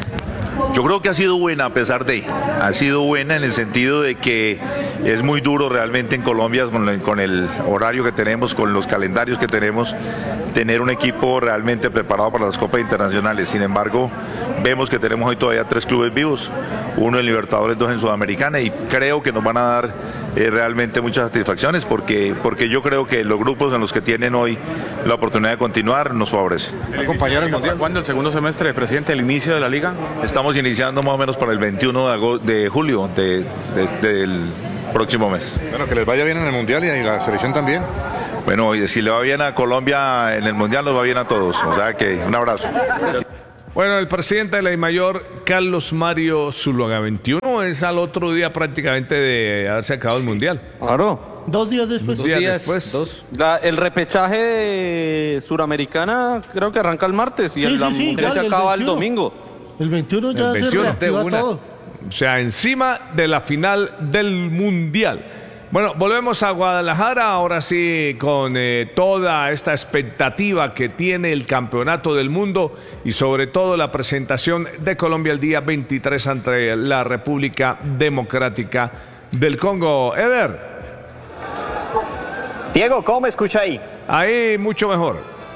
[SPEAKER 16] Yo creo que ha sido buena a pesar de, ha sido buena en el sentido de que es muy duro realmente en Colombia con el, con el horario que tenemos, con los calendarios que tenemos, tener un equipo realmente preparado para las copas internacionales. Sin embargo, vemos que tenemos hoy todavía tres clubes vivos, uno en Libertadores, dos en Sudamericana, y creo que nos van a dar eh, realmente muchas satisfacciones porque, porque yo creo que los grupos en los que tienen hoy la oportunidad de continuar nos favorecen.
[SPEAKER 17] ¿Cuándo el segundo semestre, presidente, el inicio de la liga?
[SPEAKER 16] Estamos iniciando más o menos para el veintiuno de, agosto, de julio de, de, del próximo mes.
[SPEAKER 7] Bueno, que les vaya bien en el Mundial y a la selección también.
[SPEAKER 16] Bueno, y si le va bien a Colombia en el Mundial, nos va bien a todos. O sea que un abrazo.
[SPEAKER 3] Bueno, el presidente de la DIMAYOR, Carlos Mario Zuluaga, veintiuno, es al otro día prácticamente de haberse acabado el Mundial.
[SPEAKER 8] Claro.
[SPEAKER 9] Dos días después.
[SPEAKER 8] Dos días después. Dos. La, el repechaje de Suramericana creo que arranca el martes y
[SPEAKER 9] Sí,
[SPEAKER 8] el
[SPEAKER 9] sí, sí,
[SPEAKER 8] Mundial
[SPEAKER 9] claro,
[SPEAKER 8] se
[SPEAKER 9] el
[SPEAKER 8] acaba el
[SPEAKER 9] veintiuno.
[SPEAKER 8] domingo.
[SPEAKER 9] El veintiuno ya
[SPEAKER 3] El
[SPEAKER 9] se
[SPEAKER 3] veintiuno de
[SPEAKER 9] reactiva
[SPEAKER 3] una.
[SPEAKER 9] todo.
[SPEAKER 3] O sea, encima de la final del Mundial. Bueno, volvemos a Guadalajara, ahora sí, con eh, toda esta expectativa que tiene el Campeonato del Mundo y sobre todo la presentación de Colombia el día veintitrés ante la República Democrática del Congo. Eder.
[SPEAKER 11] Diego, ¿cómo me escucha ahí?
[SPEAKER 3] Ahí mucho mejor.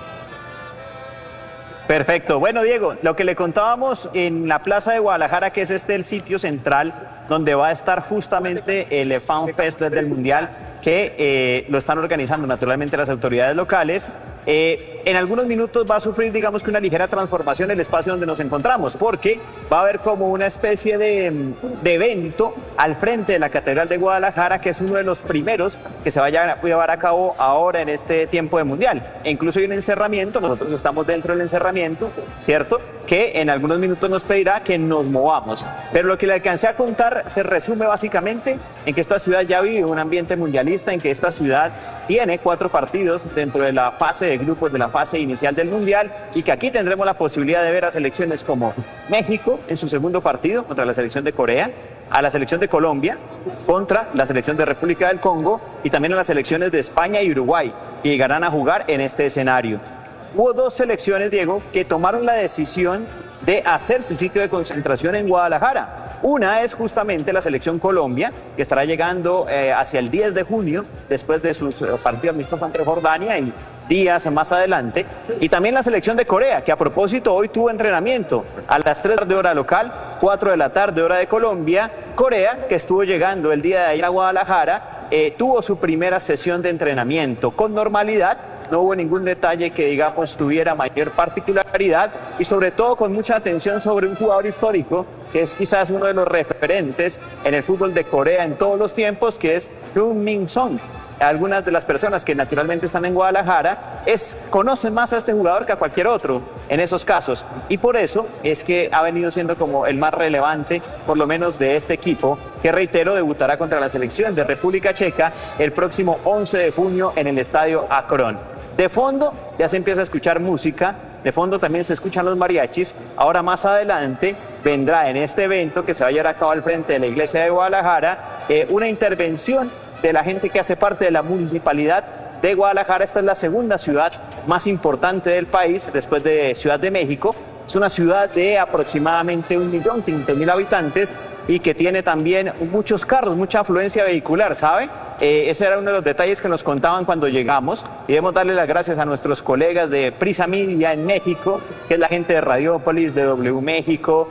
[SPEAKER 11] Perfecto. Bueno, Diego, lo que le contábamos en la Plaza de Guadalajara, que es este el sitio central donde va a estar justamente el Fan Fest del Mundial, que eh, lo están organizando naturalmente las autoridades locales. Eh, en algunos minutos va a sufrir, digamos que una ligera transformación el espacio donde nos encontramos, porque va a haber como una especie de, de evento al frente de la Catedral de Guadalajara, que es uno de los primeros que se va a llevar a cabo ahora en este tiempo de Mundial. E incluso hay un encerramiento, nosotros estamos dentro del encerramiento, ¿cierto? Que en algunos minutos nos pedirá que nos movamos. Pero lo que le alcancé a contar se resume básicamente en que esta ciudad ya vive un ambiente mundialista, en que esta ciudad tiene cuatro partidos dentro de la fase de grupos de la fase inicial del Mundial y que aquí tendremos la posibilidad de ver a selecciones como México en su segundo partido contra la selección de Corea, a la selección de Colombia contra la selección de República del Congo y también a las selecciones de España y Uruguay que llegarán a jugar en este escenario. Hubo dos selecciones, Diego, que tomaron la decisión de hacer su sitio de concentración en Guadalajara. Una es justamente la selección Colombia, que estará llegando eh, hacia el diez de junio, después de sus eh, partidos amistosos ante Jordania y días más adelante. Y también la selección de Corea, que a propósito hoy tuvo entrenamiento a las tres de hora local, cuatro de la tarde hora de Colombia. Corea, que estuvo llegando el día de ayer a Guadalajara, eh, tuvo su primera sesión de entrenamiento con normalidad. No hubo ningún detalle que, digamos, tuviera mayor particularidad y sobre todo con mucha atención sobre un jugador histórico que es quizás uno de los referentes en el fútbol de Corea en todos los tiempos, que es Heung-min Son. Algunas de las personas que naturalmente están en Guadalajara es, conocen más a este jugador que a cualquier otro en esos casos y por eso es que ha venido siendo como el más relevante, por lo menos de este equipo, que reitero, debutará contra la selección de República Checa el próximo once de junio en el estadio Akron. De fondo ya se empieza a escuchar música, de fondo también se escuchan los mariachis. Ahora más adelante vendrá en este evento que se va a llevar a cabo al frente de la iglesia de Guadalajara eh, una intervención de la gente que hace parte de la municipalidad de Guadalajara. Esta es la segunda ciudad más importante del país después de Ciudad de México. Es una ciudad de aproximadamente un millón quinientos mil habitantes y que tiene también muchos carros, mucha afluencia vehicular, ¿sabe? Eh, ese era uno de los detalles que nos contaban cuando llegamos y debemos darle las gracias a nuestros colegas de Prisa Media en México, que es la gente de Radiópolis, de W México,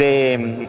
[SPEAKER 11] de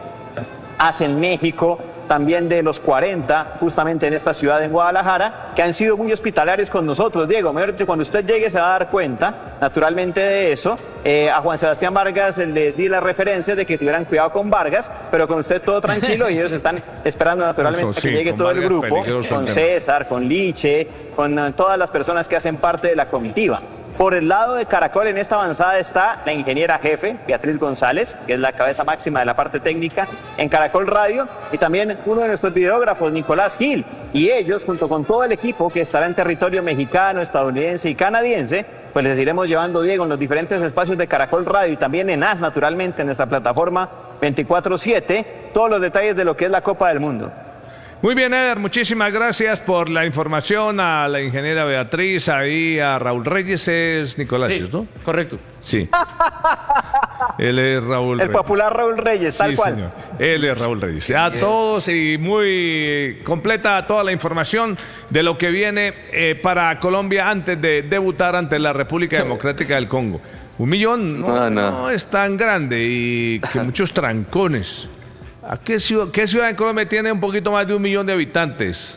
[SPEAKER 11] Hacen México, también de los cuarenta, justamente en esta ciudad en Guadalajara, que han sido muy hospitalarios con nosotros. Diego, cuando usted llegue se va a dar cuenta, naturalmente, de eso. Eh, a Juan Sebastián Vargas le di la referencia de que tuvieran cuidado con Vargas, pero con usted todo tranquilo y ellos están esperando naturalmente
[SPEAKER 3] Eso,
[SPEAKER 11] a que
[SPEAKER 3] sí,
[SPEAKER 11] llegue
[SPEAKER 3] con
[SPEAKER 11] todo el
[SPEAKER 3] Vargas
[SPEAKER 11] grupo,
[SPEAKER 3] peligroso
[SPEAKER 11] con
[SPEAKER 3] el tema.
[SPEAKER 11] César, con Liche, con uh, todas las personas que hacen parte de la comitiva. Por el lado de Caracol en esta avanzada está la ingeniera jefe, Beatriz González, que es la cabeza máxima de la parte técnica en Caracol Radio, y también uno de nuestros videógrafos, Nicolás Gil, y ellos, junto con todo el equipo que estará en territorio mexicano, estadounidense y canadiense, pues les iremos llevando, Diego, en los diferentes espacios de Caracol Radio y también en A S, naturalmente, en nuestra plataforma veinticuatro siete, todos los detalles de lo que es la Copa del Mundo.
[SPEAKER 3] Muy bien, Eder, muchísimas gracias por la información a la ingeniera Beatriz, ahí a Raúl Reyes, es Nicolás,
[SPEAKER 18] Sí,
[SPEAKER 3] ¿no?
[SPEAKER 18] correcto.
[SPEAKER 3] Sí. Él es Raúl
[SPEAKER 11] El
[SPEAKER 3] Reyes.
[SPEAKER 11] popular Raúl Reyes, tal
[SPEAKER 3] Sí,
[SPEAKER 11] cual.
[SPEAKER 3] señor. Él es Raúl Reyes. A todos y muy completa toda la información de lo que viene eh, para Colombia antes de debutar ante la República Democrática del Congo. Un millón no,
[SPEAKER 8] Ah, no.
[SPEAKER 3] no es tan grande y que muchos trancones. ¿A qué ciudad, qué ciudad en Colombia tiene un poquito más de un millón de habitantes?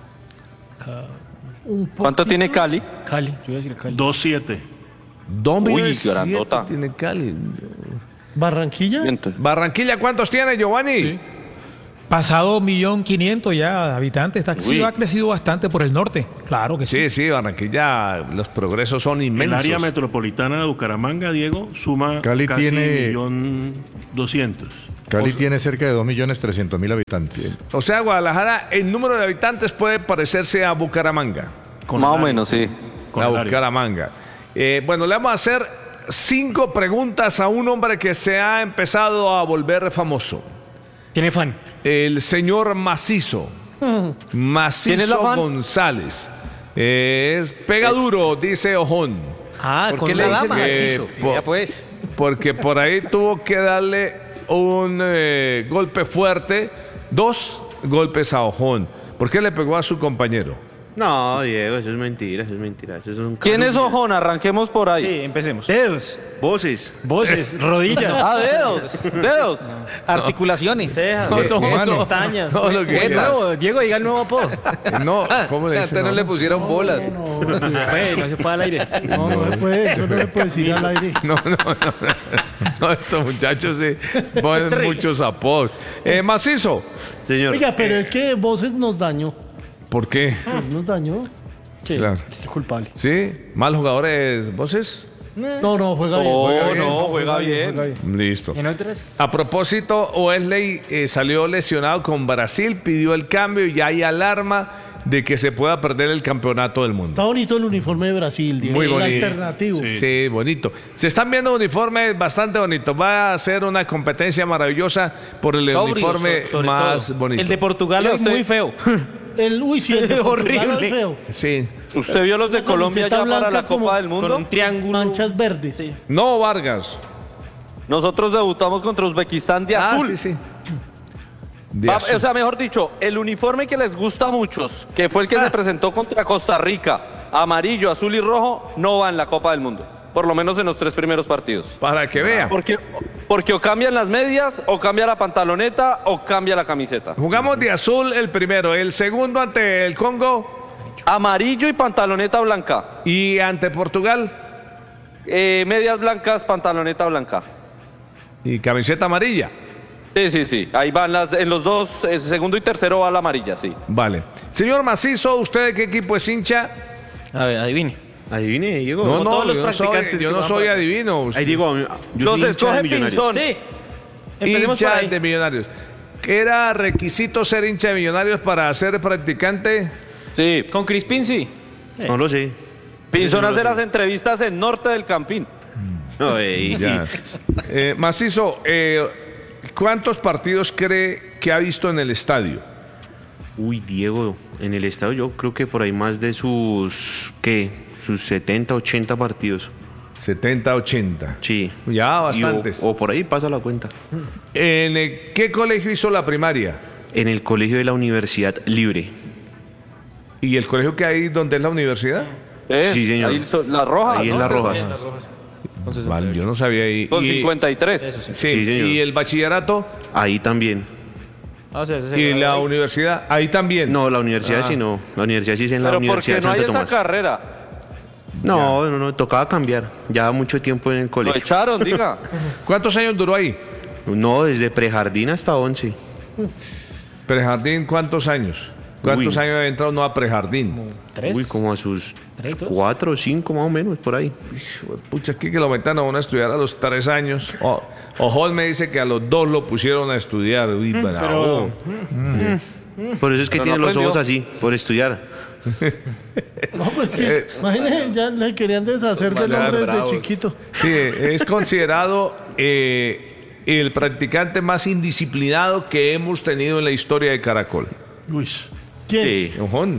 [SPEAKER 8] ¿Cuánto tiene Cali?
[SPEAKER 4] Cali, yo voy a decir Cali.
[SPEAKER 5] dos siete.
[SPEAKER 3] Dos
[SPEAKER 8] Uy,
[SPEAKER 3] millones siete
[SPEAKER 8] grandota.
[SPEAKER 3] tiene Cali.
[SPEAKER 9] ¿Barranquilla?
[SPEAKER 3] Barranquilla, ¿cuántos tiene, Giovanni?
[SPEAKER 6] Pasado un millón quinientos ya de habitantes. Esta
[SPEAKER 3] Uy.
[SPEAKER 6] ciudad ha crecido bastante por el norte. Claro que sí.
[SPEAKER 3] Sí, sí, Barranquilla, los progresos son
[SPEAKER 5] El
[SPEAKER 3] inmensos.
[SPEAKER 5] área metropolitana de Bucaramanga, Diego, suma
[SPEAKER 7] Cali
[SPEAKER 5] casi
[SPEAKER 7] tiene-
[SPEAKER 5] un millón doscientos.
[SPEAKER 7] Cali tiene cerca de dos millones trescientos mil habitantes.
[SPEAKER 3] O sea, Guadalajara, el número de habitantes puede parecerse a Bucaramanga.
[SPEAKER 8] Más o menos, sí.
[SPEAKER 3] A Bucaramanga. Eh, bueno, le vamos a hacer cinco preguntas a un hombre que se ha empezado a volver famoso.
[SPEAKER 4] Tiene fan.
[SPEAKER 3] El señor Macizo.
[SPEAKER 8] ¿Quién es la
[SPEAKER 3] Macizo
[SPEAKER 8] fan?
[SPEAKER 3] González. Eh, es pega duro, dice Ojón.
[SPEAKER 4] Ah,
[SPEAKER 2] ¿Por
[SPEAKER 4] con
[SPEAKER 2] qué
[SPEAKER 4] la
[SPEAKER 2] le dicen
[SPEAKER 4] dama.
[SPEAKER 2] macizo?
[SPEAKER 3] Eh, po-
[SPEAKER 2] Ya pues.
[SPEAKER 3] Porque por ahí tuvo que darle un eh, golpe fuerte, dos golpes a Ojón. ¿Por qué le pegó a su compañero?
[SPEAKER 13] No, Diego, eso es mentira, eso es mentira. Eso es un
[SPEAKER 8] ¿Quién es Ojón? Arranquemos por ahí.
[SPEAKER 18] Sí, empecemos.
[SPEAKER 4] Dedos,
[SPEAKER 13] Voces.
[SPEAKER 4] voces, rodillas,
[SPEAKER 8] Ah, dedos, dedos.
[SPEAKER 18] Articulaciones.
[SPEAKER 4] cejas,
[SPEAKER 3] No, no, no.
[SPEAKER 4] pestañas.
[SPEAKER 3] No, lo que
[SPEAKER 4] El
[SPEAKER 3] quieras.
[SPEAKER 4] nuevo, Diego, diga el nuevo apodo.
[SPEAKER 3] No, ¿cómo le
[SPEAKER 2] Antes
[SPEAKER 3] dicen?
[SPEAKER 2] no le pusieron bolas.
[SPEAKER 4] No se puede, no se puede al aire.
[SPEAKER 9] No, no se puede, eso no se puede decir al aire.
[SPEAKER 3] No, no, no. No, estos muchachos sí ponen muchos apodos. Eh, Macizo.
[SPEAKER 5] Señor.
[SPEAKER 9] Oiga, pero es que Voces nos dañó.
[SPEAKER 3] ¿Por qué?
[SPEAKER 9] Nos dañó.
[SPEAKER 4] Sí,
[SPEAKER 3] Claro.
[SPEAKER 4] es culpable.
[SPEAKER 3] ¿Sí? ¿Mal jugadores voces?
[SPEAKER 9] No, no, juega bien.
[SPEAKER 8] Oh,
[SPEAKER 9] juega bien,
[SPEAKER 8] no, juega bien.
[SPEAKER 9] juega bien.
[SPEAKER 3] Listo.
[SPEAKER 4] En otras,
[SPEAKER 3] A propósito, Wesley eh, salió lesionado con Brasil, pidió el cambio y ya hay alarma de que se pueda perder el campeonato del mundo.
[SPEAKER 9] Está bonito el uniforme de Brasil, Diego.
[SPEAKER 3] Muy
[SPEAKER 9] el
[SPEAKER 3] bonito.
[SPEAKER 9] alternativo.
[SPEAKER 3] Sí. bonito. Se están viendo uniformes bastante bonitos. Va a ser una competencia maravillosa por el
[SPEAKER 18] Sobrio,
[SPEAKER 3] uniforme
[SPEAKER 18] so- sobre
[SPEAKER 3] más
[SPEAKER 18] todo.
[SPEAKER 3] bonito.
[SPEAKER 4] el de Portugal es muy feo.
[SPEAKER 9] El, uy, sí, el de Portugal
[SPEAKER 4] Horrible.
[SPEAKER 9] es feo.
[SPEAKER 3] Sí.
[SPEAKER 8] ¿Usted vio los de
[SPEAKER 9] Una
[SPEAKER 8] Colombia
[SPEAKER 9] camiseta
[SPEAKER 8] ya para
[SPEAKER 9] blanca
[SPEAKER 8] la
[SPEAKER 9] como-
[SPEAKER 8] Copa del Mundo?
[SPEAKER 4] Con un triángulo.
[SPEAKER 9] Manchas verdes.
[SPEAKER 3] No, Vargas.
[SPEAKER 8] Nosotros debutamos contra Uzbekistán de azul.
[SPEAKER 3] Ah, sí, sí. De
[SPEAKER 8] Va-
[SPEAKER 3] azul.
[SPEAKER 8] O sea, mejor dicho, el uniforme que les gusta a muchos, que fue el que se presentó contra Costa Rica, amarillo, azul y rojo, no va en la Copa del Mundo. Por lo menos en los tres primeros partidos.
[SPEAKER 3] Para que vea.
[SPEAKER 8] Porque, porque o cambian las medias, o cambia la pantaloneta, o cambia la camiseta.
[SPEAKER 3] Jugamos de azul el primero, el segundo ante el Congo
[SPEAKER 8] Amarillo y pantaloneta blanca.
[SPEAKER 3] y ante Portugal
[SPEAKER 8] Eh, medias blancas, pantaloneta blanca.
[SPEAKER 3] y camiseta amarilla.
[SPEAKER 8] Sí, sí, sí. Ahí van las, en los dos, el segundo y tercero va la amarilla, sí.
[SPEAKER 3] Vale. Señor Macizo, ¿usted de qué equipo es hincha?
[SPEAKER 18] A ver, adivine.
[SPEAKER 13] Adivine, Diego.
[SPEAKER 3] No,
[SPEAKER 18] Como
[SPEAKER 3] no,
[SPEAKER 18] todos los
[SPEAKER 3] yo no soy,
[SPEAKER 18] practicantes
[SPEAKER 3] yo
[SPEAKER 18] que
[SPEAKER 3] no
[SPEAKER 18] van
[SPEAKER 3] soy
[SPEAKER 18] para-
[SPEAKER 3] adivino.
[SPEAKER 13] Ahí digo, yo
[SPEAKER 8] Los
[SPEAKER 13] soy hincha
[SPEAKER 8] escoge
[SPEAKER 13] de Millonarios.
[SPEAKER 8] Pinzón.
[SPEAKER 18] Sí. Empecemos
[SPEAKER 3] Hincha
[SPEAKER 18] por ahí.
[SPEAKER 3] de Millonarios. ¿Era requisito ser hincha de Millonarios para ser practicante?
[SPEAKER 8] Sí.
[SPEAKER 18] Con Crispín sí.
[SPEAKER 13] No lo sé.
[SPEAKER 8] Pinzón hace las entrevistas en Norte del Campín.
[SPEAKER 13] No, eh,
[SPEAKER 3] Ya. Eh, Macizo, eh, ¿cuántos partidos cree que ha visto en el estadio?
[SPEAKER 13] Uy, Diego, en el estadio yo creo que por ahí más de sus, ¿qué? Sus setenta, ochenta partidos.
[SPEAKER 3] setenta, ochenta.
[SPEAKER 13] Sí.
[SPEAKER 3] Ya,
[SPEAKER 13] Y o-
[SPEAKER 3] bastantes.
[SPEAKER 13] O, por ahí pasa la cuenta.
[SPEAKER 3] ¿En eh, qué colegio hizo la primaria?
[SPEAKER 13] En el colegio de la Universidad Libre.
[SPEAKER 3] ¿Y el colegio que hay donde es la universidad?
[SPEAKER 8] Eh,
[SPEAKER 13] Sí, señor.
[SPEAKER 8] Ahí so- las rojas.
[SPEAKER 13] Ahí en
[SPEAKER 8] ¿no?
[SPEAKER 13] Las Rojas.
[SPEAKER 3] Vale, yo no sabía ahí.
[SPEAKER 8] Con
[SPEAKER 3] Y-
[SPEAKER 8] cincuenta y tres.
[SPEAKER 3] Sí,
[SPEAKER 13] Sí, señor.
[SPEAKER 3] ¿y el bachillerato?
[SPEAKER 13] Ahí también.
[SPEAKER 18] Ah, o sea, ese es el
[SPEAKER 3] ¿Y
[SPEAKER 18] grado
[SPEAKER 3] la
[SPEAKER 18] ahí.
[SPEAKER 3] universidad? Ahí también.
[SPEAKER 13] No, la universidad
[SPEAKER 3] Ah.
[SPEAKER 13] sí no. La universidad sí es en la
[SPEAKER 8] Pero ¿por
[SPEAKER 13] Universidad
[SPEAKER 8] qué
[SPEAKER 13] de
[SPEAKER 8] no hay
[SPEAKER 13] Santo
[SPEAKER 8] esa
[SPEAKER 13] Tomás.
[SPEAKER 8] carrera?
[SPEAKER 13] No, no, no, tocaba cambiar. Ya mucho tiempo en el
[SPEAKER 8] Lo
[SPEAKER 13] colegio.
[SPEAKER 8] echaron, diga.
[SPEAKER 3] ¿Cuántos años duró ahí?
[SPEAKER 13] No, desde prejardín hasta once.
[SPEAKER 3] ¿Prejardín cuántos años? ¿Cuántos
[SPEAKER 13] Uy.
[SPEAKER 3] años había entrado no a prejardín?
[SPEAKER 4] tres.
[SPEAKER 13] Uy, como a sus
[SPEAKER 4] ¿Tres, dos?
[SPEAKER 13] cuatro o cinco más o menos, por ahí.
[SPEAKER 3] Pucha, aquí que lo metan a uno a estudiar a los tres años. O, Ojol me dice que a los dos lo pusieron a estudiar. Uy, bravo.
[SPEAKER 13] Por eso es que
[SPEAKER 8] Pero
[SPEAKER 13] tiene
[SPEAKER 8] no
[SPEAKER 13] los ojos
[SPEAKER 8] aprendió.
[SPEAKER 13] así, por estudiar.
[SPEAKER 9] No, pues que, imagínense, ya le querían deshacer del
[SPEAKER 3] Vale,
[SPEAKER 9] hombre desde
[SPEAKER 3] bravos.
[SPEAKER 9] chiquito.
[SPEAKER 3] Sí, es considerado eh, el practicante más indisciplinado que hemos tenido en la historia de Caracol.
[SPEAKER 9] Uy. ¿Quién?
[SPEAKER 13] Sí.
[SPEAKER 3] Ojón.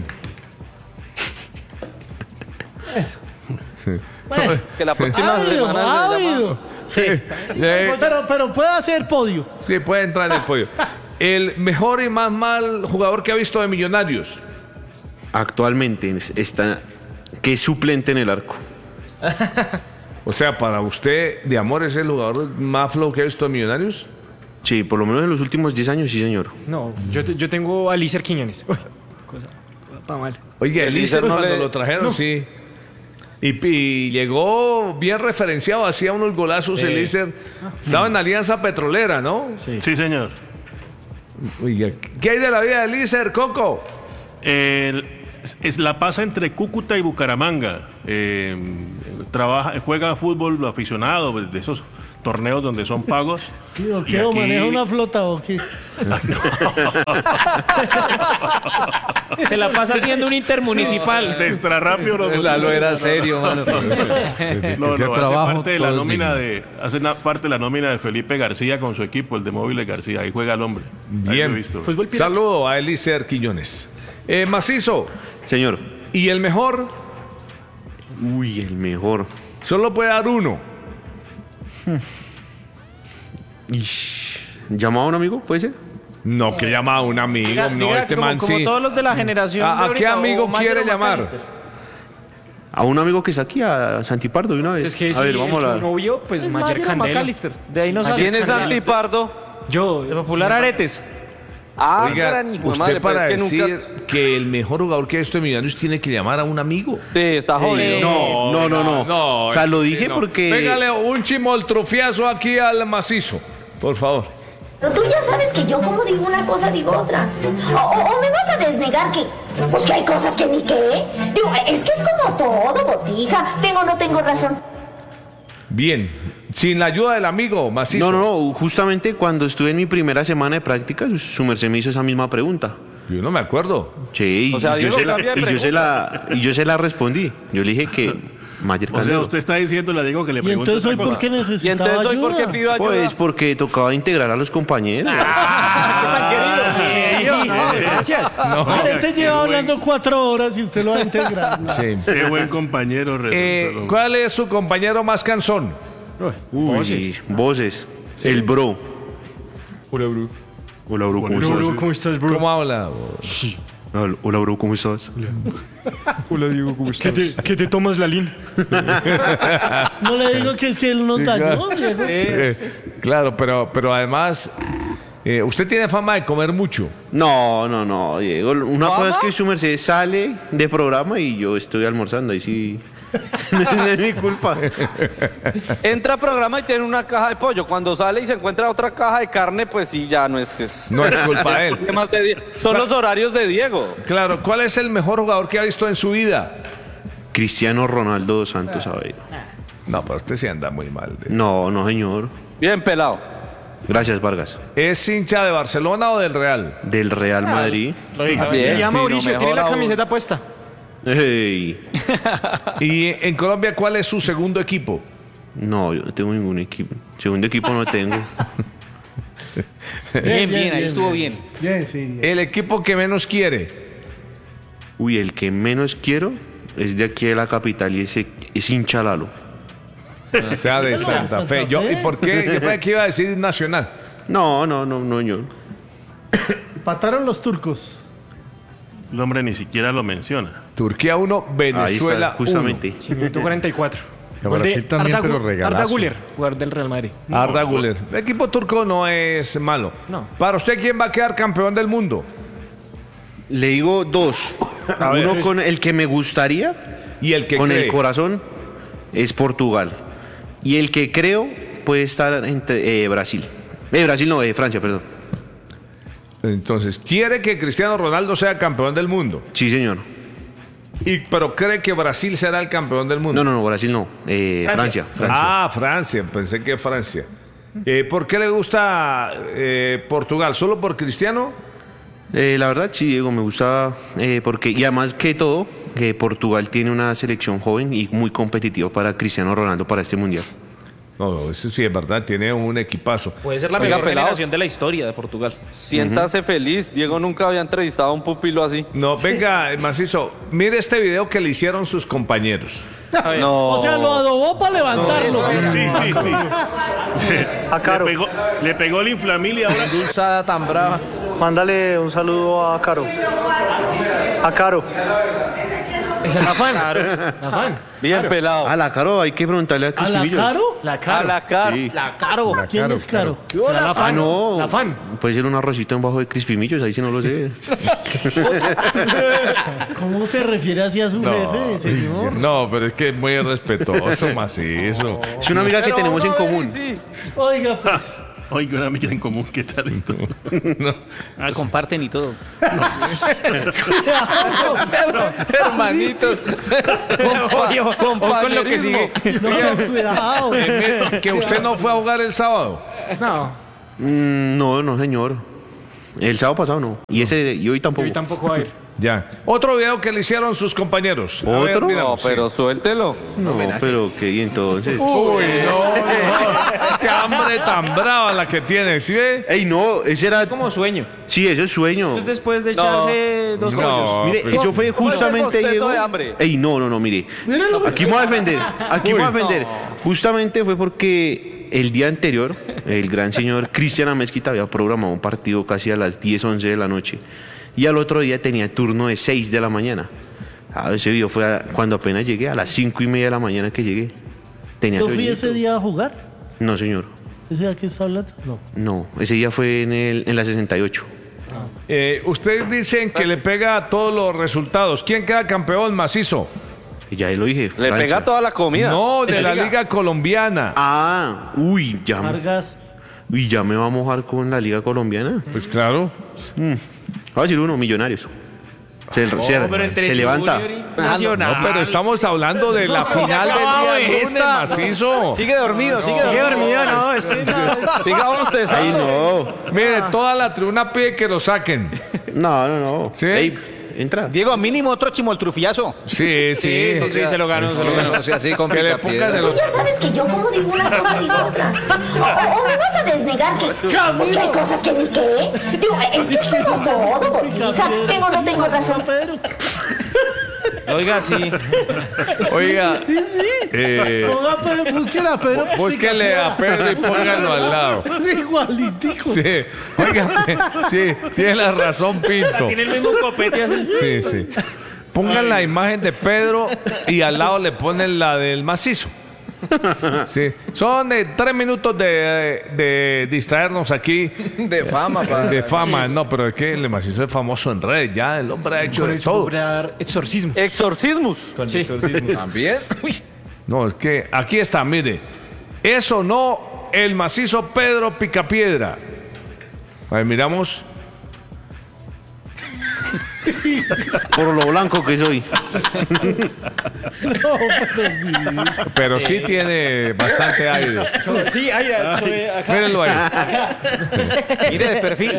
[SPEAKER 9] Bueno,
[SPEAKER 8] Que la próxima
[SPEAKER 9] ha habido,
[SPEAKER 8] semana
[SPEAKER 9] ha
[SPEAKER 8] se llama-
[SPEAKER 9] habido.
[SPEAKER 3] Eh,
[SPEAKER 9] Pero, pero puede hacer podio.
[SPEAKER 3] sí, puede entrar en el podio. El mejor y más mal jugador que ha visto de Millonarios.
[SPEAKER 19] Actualmente está que es suplente en el arco.
[SPEAKER 3] O sea, para usted, de amor, ¿es el jugador más flow que ha visto de Millonarios?
[SPEAKER 19] Sí, por lo menos en los últimos diez años, sí, señor.
[SPEAKER 4] No, yo, yo tengo a Lícer Quiñones. Uy, cosa, pa' mal.
[SPEAKER 3] Oye, Elícer
[SPEAKER 4] no
[SPEAKER 3] cuando
[SPEAKER 4] le-
[SPEAKER 3] lo trajeron,
[SPEAKER 4] no.
[SPEAKER 3] sí. Y, y llegó bien referenciado, hacía unos golazos
[SPEAKER 5] Sí.
[SPEAKER 3] Elícer. Estaba en Alianza Petrolera, ¿no?
[SPEAKER 5] Sí, sí señor.
[SPEAKER 3] Oiga, ¿qué hay de la vida de Elícer, Coco?
[SPEAKER 5] El- es la pasa entre Cúcuta y Bucaramanga. Eh, trabaja, juega fútbol aficionado, de esos torneos donde son pagos.
[SPEAKER 9] ¿Qué, o
[SPEAKER 5] Y
[SPEAKER 9] qué, o
[SPEAKER 5] aquí-
[SPEAKER 9] maneja una flota o qué?
[SPEAKER 20] Se la pasa haciendo un intermunicipal.
[SPEAKER 5] De extra rápido. No,
[SPEAKER 2] Lalo era serio, mano.
[SPEAKER 5] No, no,
[SPEAKER 2] Ese
[SPEAKER 5] hace
[SPEAKER 2] trabajo
[SPEAKER 5] parte de la
[SPEAKER 2] todo
[SPEAKER 5] nómina
[SPEAKER 2] digno.
[SPEAKER 5] de hace una parte de la nómina de Felipe García con su equipo, el de Móviles García. Ahí juega el hombre. Ahí lo he
[SPEAKER 3] Bien.
[SPEAKER 5] visto.
[SPEAKER 3] Saludo a Elícer Quiñones. Eh, Macizo.
[SPEAKER 19] Señor.
[SPEAKER 3] ¿Y el mejor?
[SPEAKER 19] Uy, el mejor.
[SPEAKER 3] Solo puede dar uno.
[SPEAKER 19] Ish. ¿Llamaba a un amigo? ¿Puede ser?
[SPEAKER 3] No, que llama a un amigo.
[SPEAKER 20] Diga-
[SPEAKER 3] no,
[SPEAKER 20] diga
[SPEAKER 3] este
[SPEAKER 20] como,
[SPEAKER 3] man
[SPEAKER 20] como
[SPEAKER 3] sí.
[SPEAKER 20] todos los de la generación.
[SPEAKER 3] ¿A-
[SPEAKER 20] de
[SPEAKER 3] a qué
[SPEAKER 20] ahorita,
[SPEAKER 3] amigo
[SPEAKER 20] o Mayer
[SPEAKER 3] quiere
[SPEAKER 20] o
[SPEAKER 3] llamar?
[SPEAKER 20] McAllister.
[SPEAKER 19] A un amigo que está aquí, a Santipardo, de una vez.
[SPEAKER 4] Es que
[SPEAKER 19] a
[SPEAKER 4] si
[SPEAKER 19] ver, vamos a
[SPEAKER 4] su
[SPEAKER 19] hablar.
[SPEAKER 4] novio, pues
[SPEAKER 20] Es
[SPEAKER 4] Mayer
[SPEAKER 20] Mayer o
[SPEAKER 4] Candela.
[SPEAKER 20] McAllister. De ahí no sale.
[SPEAKER 8] ¿Quién es
[SPEAKER 20] Candela.
[SPEAKER 8] Antipardo?
[SPEAKER 4] Yo.
[SPEAKER 20] De Popular Aretes.
[SPEAKER 8] Ah,
[SPEAKER 3] Oiga,
[SPEAKER 8] gran hijo de
[SPEAKER 3] usted
[SPEAKER 8] madre, pero
[SPEAKER 3] para
[SPEAKER 8] es que
[SPEAKER 3] decir
[SPEAKER 8] nunca...
[SPEAKER 3] que el mejor jugador que ha visto de Millonarios tiene que llamar a un amigo.
[SPEAKER 8] Sí, está jodido.
[SPEAKER 19] No, no, no, no. O sea, lo dije porque-
[SPEAKER 3] Pégale un chimoltrofiazo aquí al Macizo, por favor.
[SPEAKER 21] Pero tú ya sabes que yo como digo una cosa, digo otra. O, o- o me vas a desnegar que, pues que hay cosas que ni qué. Digo, es que es como todo, botija. Tengo o no tengo razón.
[SPEAKER 3] Bien, sin la ayuda del amigo Macizo.
[SPEAKER 19] No, no, no. Justamente cuando estuve en mi primera semana de práctica, su- su merced me hizo esa misma pregunta.
[SPEAKER 3] Yo no me acuerdo.
[SPEAKER 19] Sí, y
[SPEAKER 8] O sea,
[SPEAKER 19] yo,
[SPEAKER 8] Diego
[SPEAKER 19] se la,
[SPEAKER 8] cambia de
[SPEAKER 19] y yo se la y yo se la respondí. Yo le dije que Mayer
[SPEAKER 5] O sea,
[SPEAKER 19] Candelo.
[SPEAKER 5] usted está diciendo, le digo que le
[SPEAKER 9] ¿Y
[SPEAKER 5] pregunto
[SPEAKER 9] entonces hoy
[SPEAKER 5] otra
[SPEAKER 9] por
[SPEAKER 5] cosa.
[SPEAKER 9] qué
[SPEAKER 8] ¿Y
[SPEAKER 9] necesitaba
[SPEAKER 8] entonces hoy
[SPEAKER 9] ayuda?
[SPEAKER 8] por qué pido ayuda?
[SPEAKER 19] Pues porque tocaba integrar a los compañeros.
[SPEAKER 4] Gracias.
[SPEAKER 3] No.
[SPEAKER 9] Pero este lleva hablando cuatro horas y usted lo va a integrar. ¿no?
[SPEAKER 3] Sí.
[SPEAKER 5] Qué buen compañero.
[SPEAKER 3] Eh,
[SPEAKER 5] resulta,
[SPEAKER 3] ¿Cuál es su compañero más cansón?
[SPEAKER 19] Uy, voces. El bro.
[SPEAKER 4] Hola, bro.
[SPEAKER 19] Hola, bro, ¿cómo
[SPEAKER 4] Hola, bro,
[SPEAKER 19] estás?
[SPEAKER 4] ¿cómo estás, bro?
[SPEAKER 3] ¿Cómo habla?
[SPEAKER 19] Hola, hola, bro, ¿cómo estás?
[SPEAKER 4] Hola, Diego, ¿cómo estás? ¿Qué te, qué te tomas, Lalín?
[SPEAKER 9] No le digo que es que él nos dañó, viejo.
[SPEAKER 3] Eh, claro, pero, pero además, eh, usted tiene fama de comer mucho.
[SPEAKER 19] No, no, no, Diego. Una cosa es que su merced sale de programa y yo estoy almorzando. Ahí sí. No es mi culpa.
[SPEAKER 8] Entra a programa y tiene una caja de pollo. Cuando sale y se encuentra otra caja de carne, pues sí, ya no es... es-
[SPEAKER 3] No es culpa de él.
[SPEAKER 8] Temas de Die- Son los horarios de Diego.
[SPEAKER 3] Claro, ¿cuál es el mejor jugador que ha visto en su vida?
[SPEAKER 19] Cristiano Ronaldo dos Santos, a ver.
[SPEAKER 3] No, pero usted sí anda muy mal. de-
[SPEAKER 19] No, no, señor.
[SPEAKER 8] Bien pelado.
[SPEAKER 19] Gracias, Vargas.
[SPEAKER 3] ¿Es hincha de Barcelona o del Real?
[SPEAKER 19] Del Real Madrid.
[SPEAKER 8] Bien,
[SPEAKER 4] Se llama
[SPEAKER 8] sí, no,
[SPEAKER 4] Mauricio, tiene
[SPEAKER 8] mejor
[SPEAKER 4] la
[SPEAKER 8] aún.
[SPEAKER 4] camiseta puesta.
[SPEAKER 19] Ey.
[SPEAKER 3] ¿Y en Colombia cuál es su segundo equipo?
[SPEAKER 19] No, yo no tengo ningún equipo. Segundo equipo no tengo.
[SPEAKER 20] Bien, bien, ahí estuvo bien.
[SPEAKER 9] Bien, sí. bien.
[SPEAKER 3] El equipo que menos quiere.
[SPEAKER 19] Uy, el que menos quiero es de aquí de la capital y ese es hincha Lalo.
[SPEAKER 3] O sea, de Santa Fe. Yo, ¿y por qué? Yo pensé que iba a decir Nacional.
[SPEAKER 19] No, no, no, no, yo.
[SPEAKER 9] Empataron los turcos.
[SPEAKER 5] El hombre ni siquiera lo menciona.
[SPEAKER 3] Turquía uno, Venezuela
[SPEAKER 19] Ahí está, justamente.
[SPEAKER 4] Minuto cuarenta y cuatro.
[SPEAKER 3] Y a
[SPEAKER 4] Gol de
[SPEAKER 3] Brasil también,
[SPEAKER 4] Arda
[SPEAKER 3] pero
[SPEAKER 4] Gu-
[SPEAKER 3] regalazo.
[SPEAKER 4] Arda Güler, jugador del Real Madrid.
[SPEAKER 3] uno. Arda Güler. El equipo turco no es malo.
[SPEAKER 4] No.
[SPEAKER 3] Para usted, ¿quién va a quedar campeón del mundo?
[SPEAKER 19] Le digo dos.
[SPEAKER 3] A ver.
[SPEAKER 19] Uno con el que me gustaría,
[SPEAKER 3] Y el que
[SPEAKER 19] con
[SPEAKER 3] cree.
[SPEAKER 19] el corazón, es Portugal. Y el que creo puede estar entre eh, Brasil. Eh, Brasil no, eh, Francia, perdón.
[SPEAKER 3] Entonces, ¿quiere que Cristiano Ronaldo sea campeón del mundo?
[SPEAKER 19] Sí, señor.
[SPEAKER 3] Y, pero cree que Brasil será el campeón del mundo.
[SPEAKER 19] No, no, no, Brasil no. Eh, Francia. Francia.
[SPEAKER 3] Ah, Francia, pensé que Francia. Eh, ¿Por qué le gusta eh, Portugal? ¿Solo por Cristiano?
[SPEAKER 19] Eh, la verdad, sí, Diego, me gusta eh, porque, y además que todo, que Portugal tiene una selección joven y muy competitiva para Cristiano Ronaldo para este mundial.
[SPEAKER 3] No, eso sí es verdad, tiene un equipazo.
[SPEAKER 20] Puede ser la
[SPEAKER 8] Oiga,
[SPEAKER 20] mejor
[SPEAKER 8] pelados.
[SPEAKER 20] generación de la historia de Portugal.
[SPEAKER 8] Siéntase feliz. Diego nunca había entrevistado a un pupilo así.
[SPEAKER 3] No, venga, Macizo, mire este video que le hicieron sus compañeros.
[SPEAKER 8] No.
[SPEAKER 9] O sea, lo adobó para levantarlo.
[SPEAKER 5] Sí, sí, sí.
[SPEAKER 9] A Caro.
[SPEAKER 5] Le pegó, le pegó la inflamilia ahora.
[SPEAKER 2] Dulzada tan brava.
[SPEAKER 9] Mándale un saludo a Caro. A Caro.
[SPEAKER 4] Esa es la fan. La fan.
[SPEAKER 8] Bien
[SPEAKER 4] Claro.
[SPEAKER 8] pelado.
[SPEAKER 19] A la Caro hay que preguntarle a
[SPEAKER 9] ¿A la
[SPEAKER 19] Crispimillos.
[SPEAKER 9] Caro?
[SPEAKER 4] La Caro.
[SPEAKER 8] A la Caro.
[SPEAKER 19] Sí.
[SPEAKER 20] La Caro.
[SPEAKER 9] ¿Quién es Caro?
[SPEAKER 4] ¿Será la fan?
[SPEAKER 19] Ah, no.
[SPEAKER 4] La fan.
[SPEAKER 19] Puede ser un arrocito en bajo de Crispimillos, ahí sí no lo sé.
[SPEAKER 9] ¿Cómo se refiere así a su jefe, señor?
[SPEAKER 3] No, pero es que es muy respetuoso, Macizo.
[SPEAKER 19] Es una amiga que
[SPEAKER 8] Pero
[SPEAKER 19] tenemos en
[SPEAKER 8] uno
[SPEAKER 19] común.
[SPEAKER 8] sí.
[SPEAKER 9] Oiga, pues.
[SPEAKER 5] Oiga, una amiga en común, ¿qué tal esto?
[SPEAKER 20] Ah, comparten y todo.
[SPEAKER 2] Hermanitos.
[SPEAKER 20] Ojo, ojo con lo que sigue.
[SPEAKER 9] No, cuidado.
[SPEAKER 3] Que usted no fue a jugar el sábado.
[SPEAKER 4] No.
[SPEAKER 19] Mm, no, no, señor. El sábado pasado no. Y ese y hoy tampoco.
[SPEAKER 4] Hoy tampoco va a ir.
[SPEAKER 3] Ya. Otro video que le hicieron sus compañeros. A ver,
[SPEAKER 19] ¿Otro?
[SPEAKER 8] No,
[SPEAKER 3] miramos, sí.
[SPEAKER 8] pero suéltelo.
[SPEAKER 19] No, pero que y entonces.
[SPEAKER 3] Uy, no, no. Qué hambre tan brava la que tiene, ¿sí ve?
[SPEAKER 19] Ey, no, ese era.
[SPEAKER 20] Como sueño.
[SPEAKER 19] Sí, eso es sueño.
[SPEAKER 20] Es después de echarse dos
[SPEAKER 3] No.
[SPEAKER 20] rollos.
[SPEAKER 19] Mire,
[SPEAKER 3] pues-
[SPEAKER 19] eso fue
[SPEAKER 8] ¿Cómo es el
[SPEAKER 19] justamente
[SPEAKER 8] bostezo
[SPEAKER 19] Diego.
[SPEAKER 8] de hambre?
[SPEAKER 19] Ey, no, no, no, mire. Aquí me voy a defender. Aquí me voy a defender. Justamente fue porque el día anterior, el gran señor Cristian Amezquita había programado un partido casi a las diez, once de la noche. Y al otro día tenía turno de seis de la mañana. Ah, ese video fue a- cuando apenas llegué, a las cinco y media de la mañana que llegué. Tenía
[SPEAKER 9] ¿Yo fui
[SPEAKER 19] sueñito.
[SPEAKER 9] ese día a jugar?
[SPEAKER 19] No, señor.
[SPEAKER 9] ¿Ese día que está hablando? No.
[SPEAKER 19] No, ese día fue en, el, en la sesenta y ocho.
[SPEAKER 3] Eh, ustedes dicen que le pega a todos los resultados. ¿Quién queda campeón, Macizo?
[SPEAKER 19] Y ya lo dije.
[SPEAKER 8] Le
[SPEAKER 19] cancha.
[SPEAKER 8] pega toda la comida.
[SPEAKER 3] No, de la Liga Colombiana.
[SPEAKER 19] Ah, uy, ya.
[SPEAKER 9] Vargas.
[SPEAKER 19] Uy, ya me va a mojar con la Liga Colombiana.
[SPEAKER 3] Pues claro.
[SPEAKER 19] Mm. Voy a decir uno, Millonarios. Se, se-
[SPEAKER 20] pero entre
[SPEAKER 19] se levanta.
[SPEAKER 20] Junior y
[SPEAKER 3] No,
[SPEAKER 20] Nacional.
[SPEAKER 3] pero estamos hablando de la final del día lunes, Macizo.
[SPEAKER 8] Sigue dormido, sigue
[SPEAKER 4] Sigue
[SPEAKER 8] dormido.
[SPEAKER 4] dormido, no. Es esa.
[SPEAKER 8] Siga usted.
[SPEAKER 19] Ay, no.
[SPEAKER 3] Mire, toda la tribuna pide que lo saquen.
[SPEAKER 19] No, no, no.
[SPEAKER 3] ¿Sí?
[SPEAKER 19] Ey, entra.
[SPEAKER 20] Diego, mínimo otro chimoltrufillazo.
[SPEAKER 3] Sí, sí.
[SPEAKER 20] Sí, eso sí, se lo ganó, se lo ganó.
[SPEAKER 2] O sea, así con
[SPEAKER 3] Que le
[SPEAKER 2] picapiedra.
[SPEAKER 3] pongan el
[SPEAKER 21] Tú ya sabes que yo como digo una cosa digo otra. O, o- o me vas a desnegar que, pues, que hay cosas que ni qué. Digo, es que es como todo, botija. Tengo o no tengo razón.
[SPEAKER 20] Oiga, sí.
[SPEAKER 3] Oiga, eh,
[SPEAKER 9] Ponga a Pedro, busquen a Pedro.
[SPEAKER 3] búsquele a Pedro y pónganlo al lado.
[SPEAKER 9] Es igualitico.
[SPEAKER 3] Sí, oiga, sí, tiene la razón, Pinto.
[SPEAKER 20] Tiene el mismo copete así.
[SPEAKER 3] Sí, sí. Pongan la imagen de Pedro y al lado le ponen la del Macizo. Sí, son eh, tres minutos de, de distraernos aquí.
[SPEAKER 2] De fama, para.
[SPEAKER 3] De fama, no, pero es que el Macizo es famoso en redes, ya el hombre ha hecho de todo.
[SPEAKER 4] Cobrar exorcismo.
[SPEAKER 8] Exorcismus.
[SPEAKER 4] Sí.
[SPEAKER 2] También.
[SPEAKER 3] No, es que aquí está, mire. Eso no, el Macizo Pedro Picapiedra. A ver, miramos.
[SPEAKER 19] Por lo blanco que soy.
[SPEAKER 9] No, pero sí.
[SPEAKER 3] Pero sí tiene bastante aire.
[SPEAKER 4] Sí, ahí, sobre acá.
[SPEAKER 3] Mírenlo ahí.
[SPEAKER 20] Mire de perfil.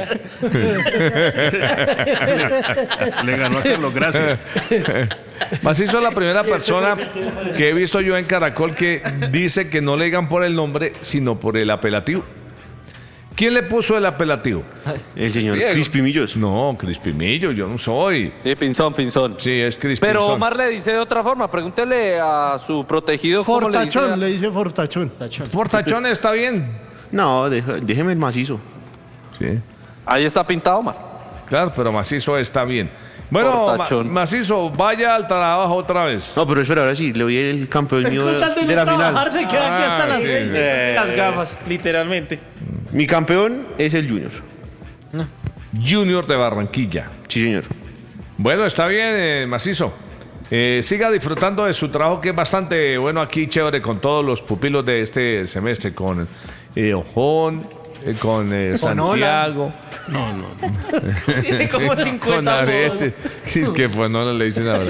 [SPEAKER 5] Le ganó a Carlos, gracias.
[SPEAKER 3] Macizo es la primera persona que he visto yo en Caracol que dice que no le digan por el nombre, sino por el apelativo. ¿Quién le puso el apelativo?
[SPEAKER 19] El señor
[SPEAKER 8] Diego.
[SPEAKER 19] Crispimillos.
[SPEAKER 3] No, Crispimillo, yo no soy.
[SPEAKER 8] Sí, Pinzón, Pinzón.
[SPEAKER 3] Sí, es Crispimillo.
[SPEAKER 8] Pero Omar le dice de otra forma. Pregúntele a su protegido cómo le dice.
[SPEAKER 9] Fortachón, le dice Fortachón.
[SPEAKER 3] Fortachón está bien.
[SPEAKER 19] No, deja- déjeme el macizo.
[SPEAKER 3] Sí,
[SPEAKER 8] Ahí está pintado, Omar.
[SPEAKER 3] claro, pero Macizo está bien. Bueno, Ma-
[SPEAKER 8] Fortachón.
[SPEAKER 3] Macizo, vaya al trabajo otra vez.
[SPEAKER 19] No, pero espera, ahora sí, le doy el campeón mío
[SPEAKER 9] Con
[SPEAKER 19] de,
[SPEAKER 9] tal de no
[SPEAKER 19] de la
[SPEAKER 9] trabajar,
[SPEAKER 19] final.
[SPEAKER 9] se queda aquí hasta
[SPEAKER 3] Ah,
[SPEAKER 9] las
[SPEAKER 3] sí,
[SPEAKER 9] seis.
[SPEAKER 19] Eh,
[SPEAKER 20] Las gafas, literalmente.
[SPEAKER 19] Mi campeón es el Junior.
[SPEAKER 3] Junior de Barranquilla.
[SPEAKER 19] Sí, señor.
[SPEAKER 3] Bueno, está bien, eh, Macizo. Eh, siga disfrutando de su trabajo, que es bastante bueno aquí, chévere, con todos los pupilos de este semestre, con eh, Ojón, eh, con eh,
[SPEAKER 4] Con Ola.
[SPEAKER 3] Santiago.
[SPEAKER 19] No, no.
[SPEAKER 20] Tiene como
[SPEAKER 3] Con
[SPEAKER 20] cincuenta
[SPEAKER 3] Arete. Es que pues no le dicen ahora.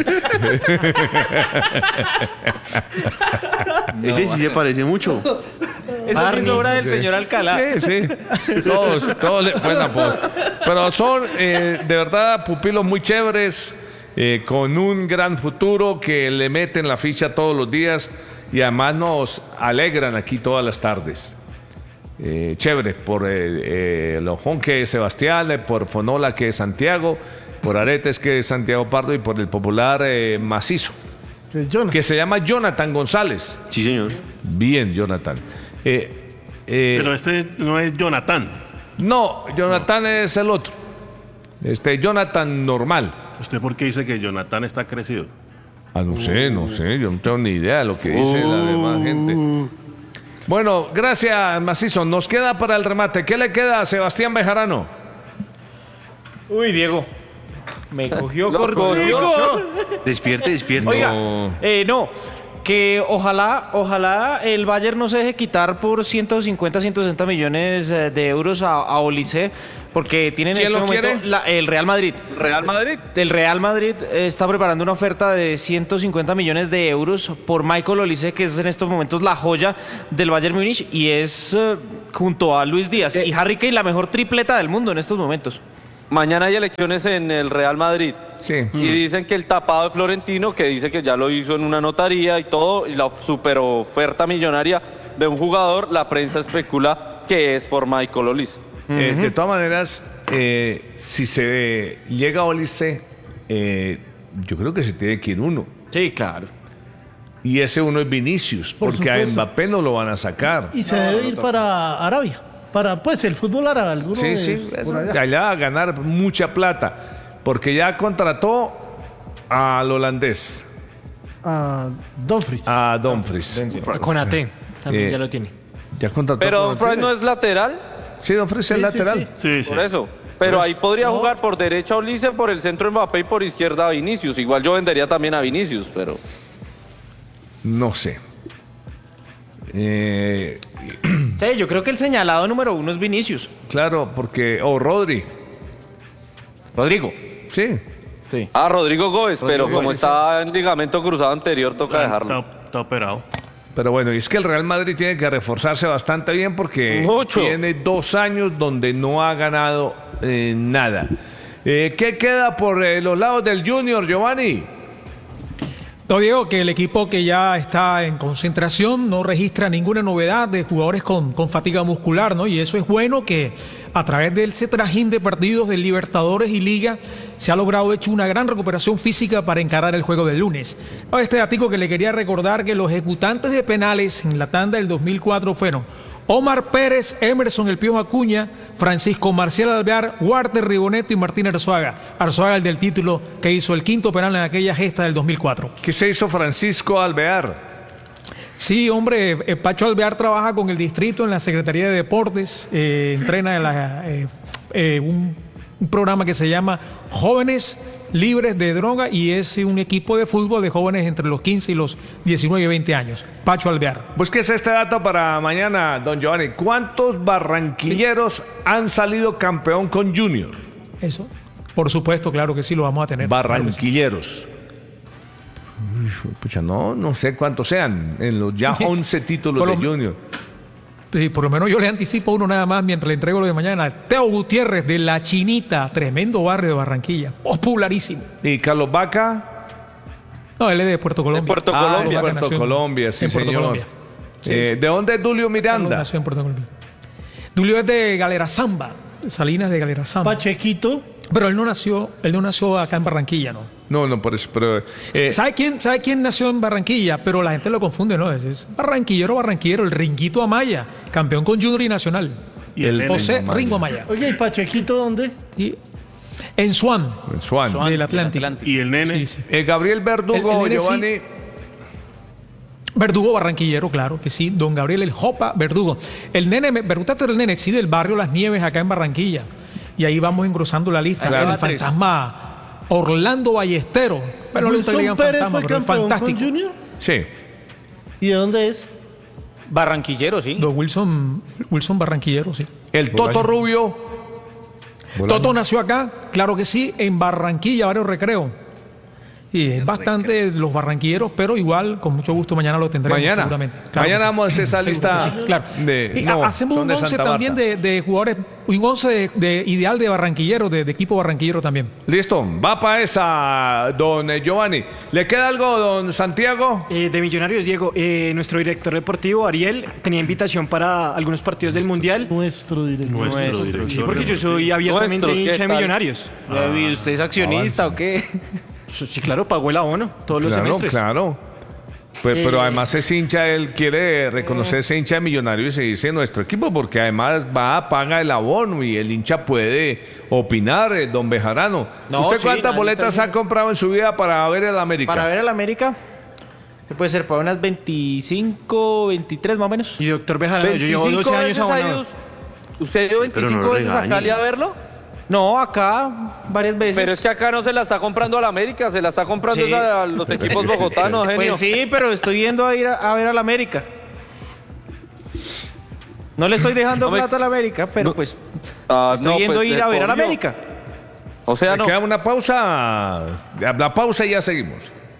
[SPEAKER 19] Ese sí se parece mucho.
[SPEAKER 20] Esa sí es obra del
[SPEAKER 3] Sí.
[SPEAKER 20] señor Alcalá.
[SPEAKER 3] Sí, sí. Todos, todos le buena voz. Pero son eh, de verdad pupilos muy chéveres, eh, con un gran futuro, que le meten la ficha todos los días y además nos alegran aquí todas las tardes. Eh, chévere, por eh, eh, Lojón, que es Sebastián, eh, por Fonola, que es Santiago, por Aretes, que es Santiago Pardo, y por el popular eh, Macizo, que se llama Jonathan González.
[SPEAKER 19] Sí, señor.
[SPEAKER 3] Bien, Jonathan. Eh, eh,
[SPEAKER 5] Pero este no es Jonathan.
[SPEAKER 3] No, Jonathan no. es el otro. Este, Jonathan normal.
[SPEAKER 5] ¿Usted por qué dice que Jonathan está crecido?
[SPEAKER 3] Ah, no sé, no sé, yo no tengo ni idea de lo que dice uh. la demás gente. Bueno, gracias, Macizo. Nos queda para el remate. ¿Qué le queda a Sebastián Bejarano?
[SPEAKER 20] Uy, Diego. Me cogió
[SPEAKER 19] Lo
[SPEAKER 20] conmigo.
[SPEAKER 19] Despierte, despierte.
[SPEAKER 20] Oiga, no. Eh, no, que ojalá, ojalá el Bayern no se deje quitar por ciento cincuenta, ciento sesenta millones de euros a, a Olise, porque tienen en este momento la, el Real Madrid.
[SPEAKER 8] ¿Real Madrid?
[SPEAKER 20] El Real Madrid está preparando una oferta de ciento cincuenta millones de euros por Michael Olise, que es en estos momentos la joya del Bayern Múnich, y es uh, junto a Luis Díaz y Harry Kane la mejor tripleta del mundo en estos momentos.
[SPEAKER 8] Mañana hay elecciones en el Real Madrid.
[SPEAKER 3] Sí.
[SPEAKER 8] Y dicen que el tapado de Florentino, que dice que ya lo hizo en una notaría y todo, y la super oferta millonaria de un jugador, la prensa especula que es por Michael Olise.
[SPEAKER 3] Eh, uh-huh. De todas maneras, eh, si se llega a Olise, eh, yo creo que se tiene que ir uno.
[SPEAKER 20] Sí, claro.
[SPEAKER 3] Y ese uno es Vinicius,
[SPEAKER 9] Por
[SPEAKER 3] porque
[SPEAKER 9] supuesto.
[SPEAKER 3] a Mbappé no lo van a sacar.
[SPEAKER 9] Y se debe ir para Arabia, para pues el fútbol árabe. Alguno
[SPEAKER 3] Sí,
[SPEAKER 9] de-
[SPEAKER 3] sí,
[SPEAKER 9] por
[SPEAKER 3] eso,
[SPEAKER 9] allá.
[SPEAKER 3] allá va a ganar mucha plata, porque ya contrató al holandés,
[SPEAKER 9] A Dumfries.
[SPEAKER 3] a Dumfries.
[SPEAKER 4] Con A T, también
[SPEAKER 3] Eh,
[SPEAKER 4] ya lo tiene.
[SPEAKER 3] Ya contrató
[SPEAKER 8] Pero
[SPEAKER 3] a
[SPEAKER 8] Dumfries no es lateral.
[SPEAKER 3] Sí, Dumfries es
[SPEAKER 9] Sí, sí,
[SPEAKER 3] lateral.
[SPEAKER 5] Sí, sí.
[SPEAKER 8] Por eso. Pero ahí podría jugar por derecha Olise, por el centro Mbappé y por izquierda Vinicius. Igual yo vendería también a Vinicius, pero...
[SPEAKER 3] No sé. Eh,
[SPEAKER 20] Sí, yo creo que el señalado número uno es Vinicius.
[SPEAKER 3] claro, porque... O Rodri.
[SPEAKER 20] Rodrigo.
[SPEAKER 3] Sí.
[SPEAKER 20] Sí.
[SPEAKER 8] Ah, Rodrigo Gómez, pero
[SPEAKER 3] Rodrigo
[SPEAKER 8] como
[SPEAKER 3] Gómez,
[SPEAKER 8] está en ligamento cruzado anterior, toca dejarlo.
[SPEAKER 5] Está, está operado.
[SPEAKER 3] Pero bueno, y es que el Real Madrid tiene que reforzarse bastante bien porque
[SPEAKER 8] Mucho.
[SPEAKER 3] tiene dos años donde no ha ganado eh, nada. Eh, ¿Qué queda por eh, los lados del Junior, Giovanni?
[SPEAKER 6] No, Diego, que el equipo que ya está en concentración no registra ninguna novedad de jugadores con, con fatiga muscular, ¿no? Y eso es bueno, que a través del ese trajín de partidos de Libertadores y Liga se ha logrado hecho una gran recuperación física para encarar el juego del lunes. No, este datico que le quería recordar, que los ejecutantes de penales en la tanda del dos mil cuatro fueron Omar Pérez, Emerson El Piojo Acuña, Francisco Marcial Alvear, Walter Rigoneto y Martín Arzuaga. Arzuaga, el del título, que hizo el quinto penal en aquella gesta del dos mil cuatro.
[SPEAKER 3] ¿Qué se hizo Francisco Alvear?
[SPEAKER 6] Sí, hombre, eh, Pacho Alvear trabaja con el distrito en la Secretaría de Deportes, eh, entrena en la, eh, eh, un, un programa que se llama Jóvenes Libres de Droga, y es un equipo de fútbol de jóvenes entre los quince y los diecinueve y veinte años. Pacho Alvear.
[SPEAKER 3] Búsquese este dato para mañana, don Giovanni. ¿Cuántos barranquilleros han salido campeón con Junior?
[SPEAKER 6] Eso, por supuesto, claro que sí, lo vamos a tener.
[SPEAKER 3] Barranquilleros. Uy, pucha, no, no sé cuántos sean en los ya once títulos
[SPEAKER 6] Por
[SPEAKER 3] de
[SPEAKER 6] lo-
[SPEAKER 3] Junior.
[SPEAKER 6] Sí, por lo menos yo le anticipo uno nada más mientras le entrego lo de mañana. Teo Gutiérrez de La Chinita, tremendo barrio de Barranquilla, popularísimo.
[SPEAKER 3] ¿Y Carlos Vaca?
[SPEAKER 6] No, él es de Puerto Colombia.
[SPEAKER 8] Puerto
[SPEAKER 3] Ah,
[SPEAKER 8] Colombia.
[SPEAKER 3] de
[SPEAKER 6] Vaca
[SPEAKER 3] Puerto
[SPEAKER 6] nació en-
[SPEAKER 3] Colombia, sí,
[SPEAKER 6] en Puerto
[SPEAKER 3] señor.
[SPEAKER 6] Colombia. Sí,
[SPEAKER 3] Eh,
[SPEAKER 6] sí.
[SPEAKER 3] ¿De dónde es Dulio
[SPEAKER 6] Carlos
[SPEAKER 3] Miranda?
[SPEAKER 6] nació en Puerto Colombia. Dulio es de Galera Zamba, Salinas de Galera Zamba.
[SPEAKER 9] Pachequito.
[SPEAKER 6] Pero él no nació, él no nació acá en Barranquilla, ¿no?
[SPEAKER 3] No, no, por eso, pero... eh,
[SPEAKER 6] ¿Sabe quién, ¿Sabe quién nació en Barranquilla? Pero la gente lo confunde, ¿no? Es, es barranquillero, barranquillero, el Ringuito Amaya, campeón con Junior y Nacional.
[SPEAKER 5] Y el
[SPEAKER 3] El
[SPEAKER 6] José
[SPEAKER 3] Amaya.
[SPEAKER 6] Ringo Amaya.
[SPEAKER 9] Oye, ¿y Pachequito dónde?
[SPEAKER 6] Y en Swan,
[SPEAKER 3] en Swan.
[SPEAKER 6] del Atlántico.
[SPEAKER 5] Y el nene.
[SPEAKER 6] Sí, sí.
[SPEAKER 3] Eh, Gabriel Verdugo,
[SPEAKER 6] El- el nene sí.
[SPEAKER 3] Giovanni.
[SPEAKER 6] Verdugo barranquillero, claro que sí. Don Gabriel El Jopa Verdugo. El nene, me preguntaste del nene, sí, del barrio Las Nieves, acá en Barranquilla. Y ahí vamos engrosando la lista.
[SPEAKER 3] Claro.
[SPEAKER 6] El fantasma Orlando Ballestero. Pero no le gusta que le
[SPEAKER 9] Wilson
[SPEAKER 6] digan
[SPEAKER 9] Pérez
[SPEAKER 6] fantasma,
[SPEAKER 9] fue
[SPEAKER 6] pero es
[SPEAKER 9] campeón con
[SPEAKER 6] fantástico.
[SPEAKER 9] Junior.
[SPEAKER 3] Sí.
[SPEAKER 9] ¿Y de dónde es?
[SPEAKER 20] Barranquillero, sí.
[SPEAKER 6] Don Wilson, Wilson Barranquillero, sí.
[SPEAKER 3] El Toto Rubio.
[SPEAKER 6] Toto nació acá, claro que sí, en Barranquilla, Barrio Recreo. Y es bastante los barranquilleros, pero igual, con mucho gusto, mañana lo tendremos.
[SPEAKER 3] Mañana.
[SPEAKER 6] Seguramente. Claro
[SPEAKER 3] Mañana
[SPEAKER 6] que sí.
[SPEAKER 3] vamos a hacer esa
[SPEAKER 6] Seguro
[SPEAKER 3] lista
[SPEAKER 6] que sí, claro.
[SPEAKER 3] de-
[SPEAKER 6] Y
[SPEAKER 3] no,
[SPEAKER 6] hacemos
[SPEAKER 3] son
[SPEAKER 6] un
[SPEAKER 3] de
[SPEAKER 6] once
[SPEAKER 3] Santa
[SPEAKER 6] también
[SPEAKER 3] Marta.
[SPEAKER 6] de, de jugadores, un once de, de ideal de barranquillero, de, de equipo barranquillero también.
[SPEAKER 3] Listo, va para esa, don eh, Giovanni. ¿Le queda algo, don Santiago?
[SPEAKER 4] Eh, de Millonarios, Diego, eh, nuestro director deportivo, Ariel, tenía invitación para algunos partidos del Mundial.
[SPEAKER 9] Nuestro director.
[SPEAKER 4] Nuestro director. Sí, porque yo soy abiertamente
[SPEAKER 20] Nuestro, ¿qué
[SPEAKER 4] hincha de
[SPEAKER 20] tal?
[SPEAKER 4] Millonarios.
[SPEAKER 20] Ah, ¿y usted es accionista o qué?
[SPEAKER 4] Sí, claro, pagó el abono todos los
[SPEAKER 3] Claro,
[SPEAKER 4] semestres.
[SPEAKER 3] claro. Pues,
[SPEAKER 4] Eh,
[SPEAKER 3] pero además es hincha, él quiere reconocer ese hincha de Millonarios y se dice nuestro equipo, porque además va, paga el abono y el hincha puede opinar, eh, don Bejarano.
[SPEAKER 20] No,
[SPEAKER 3] ¿Usted
[SPEAKER 20] sí,
[SPEAKER 3] cuántas
[SPEAKER 20] nadie
[SPEAKER 3] boletas
[SPEAKER 20] está
[SPEAKER 3] ha comprado en su vida para ver el América?
[SPEAKER 20] Para ver al América, que puede ser para unas veinticinco, veintitrés más o menos.
[SPEAKER 4] Y doctor Bejarano, yo llevo doce años abonado.
[SPEAKER 20] ¿Usted dio
[SPEAKER 4] Pero no lo
[SPEAKER 20] veces a
[SPEAKER 4] regañe.
[SPEAKER 20] Cali a verlo? No, acá varias veces.
[SPEAKER 8] Pero es que acá no se la está comprando a la América, se la está comprando
[SPEAKER 20] Sí.
[SPEAKER 8] es a los equipos bogotanos, genio.
[SPEAKER 20] Pues sí, pero estoy yendo a ir a, a ver al América. No le estoy dejando
[SPEAKER 8] No me-
[SPEAKER 20] plata a la América, pero pues
[SPEAKER 8] Ah,
[SPEAKER 20] estoy
[SPEAKER 8] no,
[SPEAKER 20] yendo
[SPEAKER 8] pues,
[SPEAKER 20] a ir
[SPEAKER 8] de
[SPEAKER 20] a ver a la
[SPEAKER 8] obvio.
[SPEAKER 20] América.
[SPEAKER 8] O sea,
[SPEAKER 3] ¿Le
[SPEAKER 8] no.
[SPEAKER 3] queda una pausa? La pausa y ya seguimos.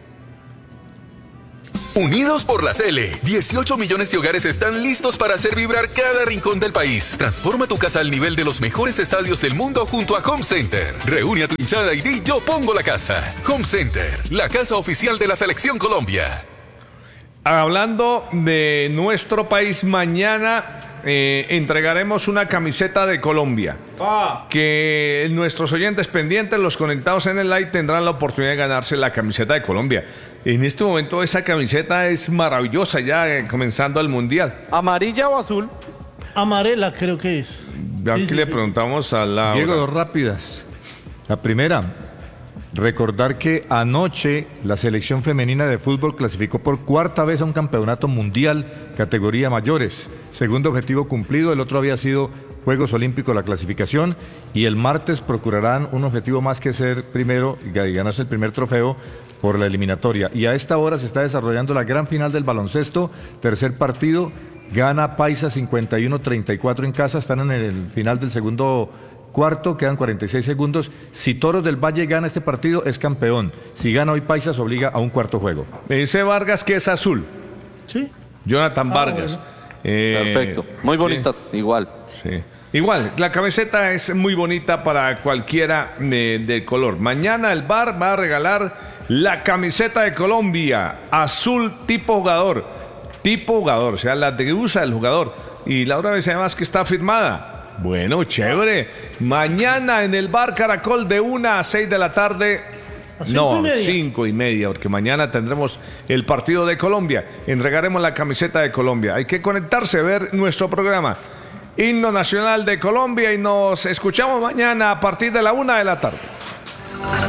[SPEAKER 1] Unidos por la C L, dieciocho millones de hogares están listos para hacer vibrar cada rincón del país. Transforma tu casa al nivel de los mejores estadios del mundo junto a Home Center. Reúne a tu hinchada y di yo pongo la casa. Home Center, la casa oficial de la Selección Colombia.
[SPEAKER 3] Hablando de nuestro país, mañana eh, entregaremos una camiseta de Colombia. Que nuestros oyentes pendientes, los conectados en el live, tendrán la oportunidad de ganarse la camiseta de Colombia. En este momento esa camiseta es maravillosa, ya eh, comenzando el Mundial.
[SPEAKER 8] ¿Amarilla o azul?
[SPEAKER 9] Amarela creo que es.
[SPEAKER 3] Aquí le preguntamos a la...
[SPEAKER 7] Diego, dos rápidas. La primera, recordar que anoche la selección femenina de fútbol clasificó por cuarta vez a un campeonato mundial categoría mayores. Segundo objetivo cumplido, el otro había sido Juegos Olímpicos, la clasificación, y el martes procurarán un objetivo más que ser primero y ganarse el primer trofeo por la eliminatoria. Y a esta hora se está desarrollando la gran final del baloncesto, tercer partido, gana Paisa cincuenta y uno treinta y cuatro en casa, están en el final del segundo cuarto, quedan cuarenta y seis segundos. Si Toros del Valle gana este partido, es campeón. Si gana hoy Paisa, se obliga a un cuarto juego.
[SPEAKER 3] Me dice Vargas que es azul.
[SPEAKER 9] Sí.
[SPEAKER 3] Jonathan
[SPEAKER 9] Ah,
[SPEAKER 3] Vargas.
[SPEAKER 9] bueno.
[SPEAKER 3] Eh,
[SPEAKER 8] Perfecto, muy bonita,
[SPEAKER 3] sí.
[SPEAKER 8] igual.
[SPEAKER 3] Sí. Igual, la camiseta es muy bonita para cualquiera de, de color. Mañana el bar va a regalar la camiseta de Colombia, azul tipo jugador, tipo jugador, o sea, la que usa el jugador. Y Laura dice además que está firmada. Bueno, chévere. Mañana en el bar Caracol de una a seis de la tarde.
[SPEAKER 9] ¿A cinco
[SPEAKER 3] No,
[SPEAKER 9] y media?
[SPEAKER 3] cinco y media, porque mañana tendremos el partido de Colombia. Entregaremos la camiseta de Colombia. Hay que conectarse, ver nuestro programa. Himno Nacional de Colombia y nos escuchamos mañana a partir de la una de la tarde.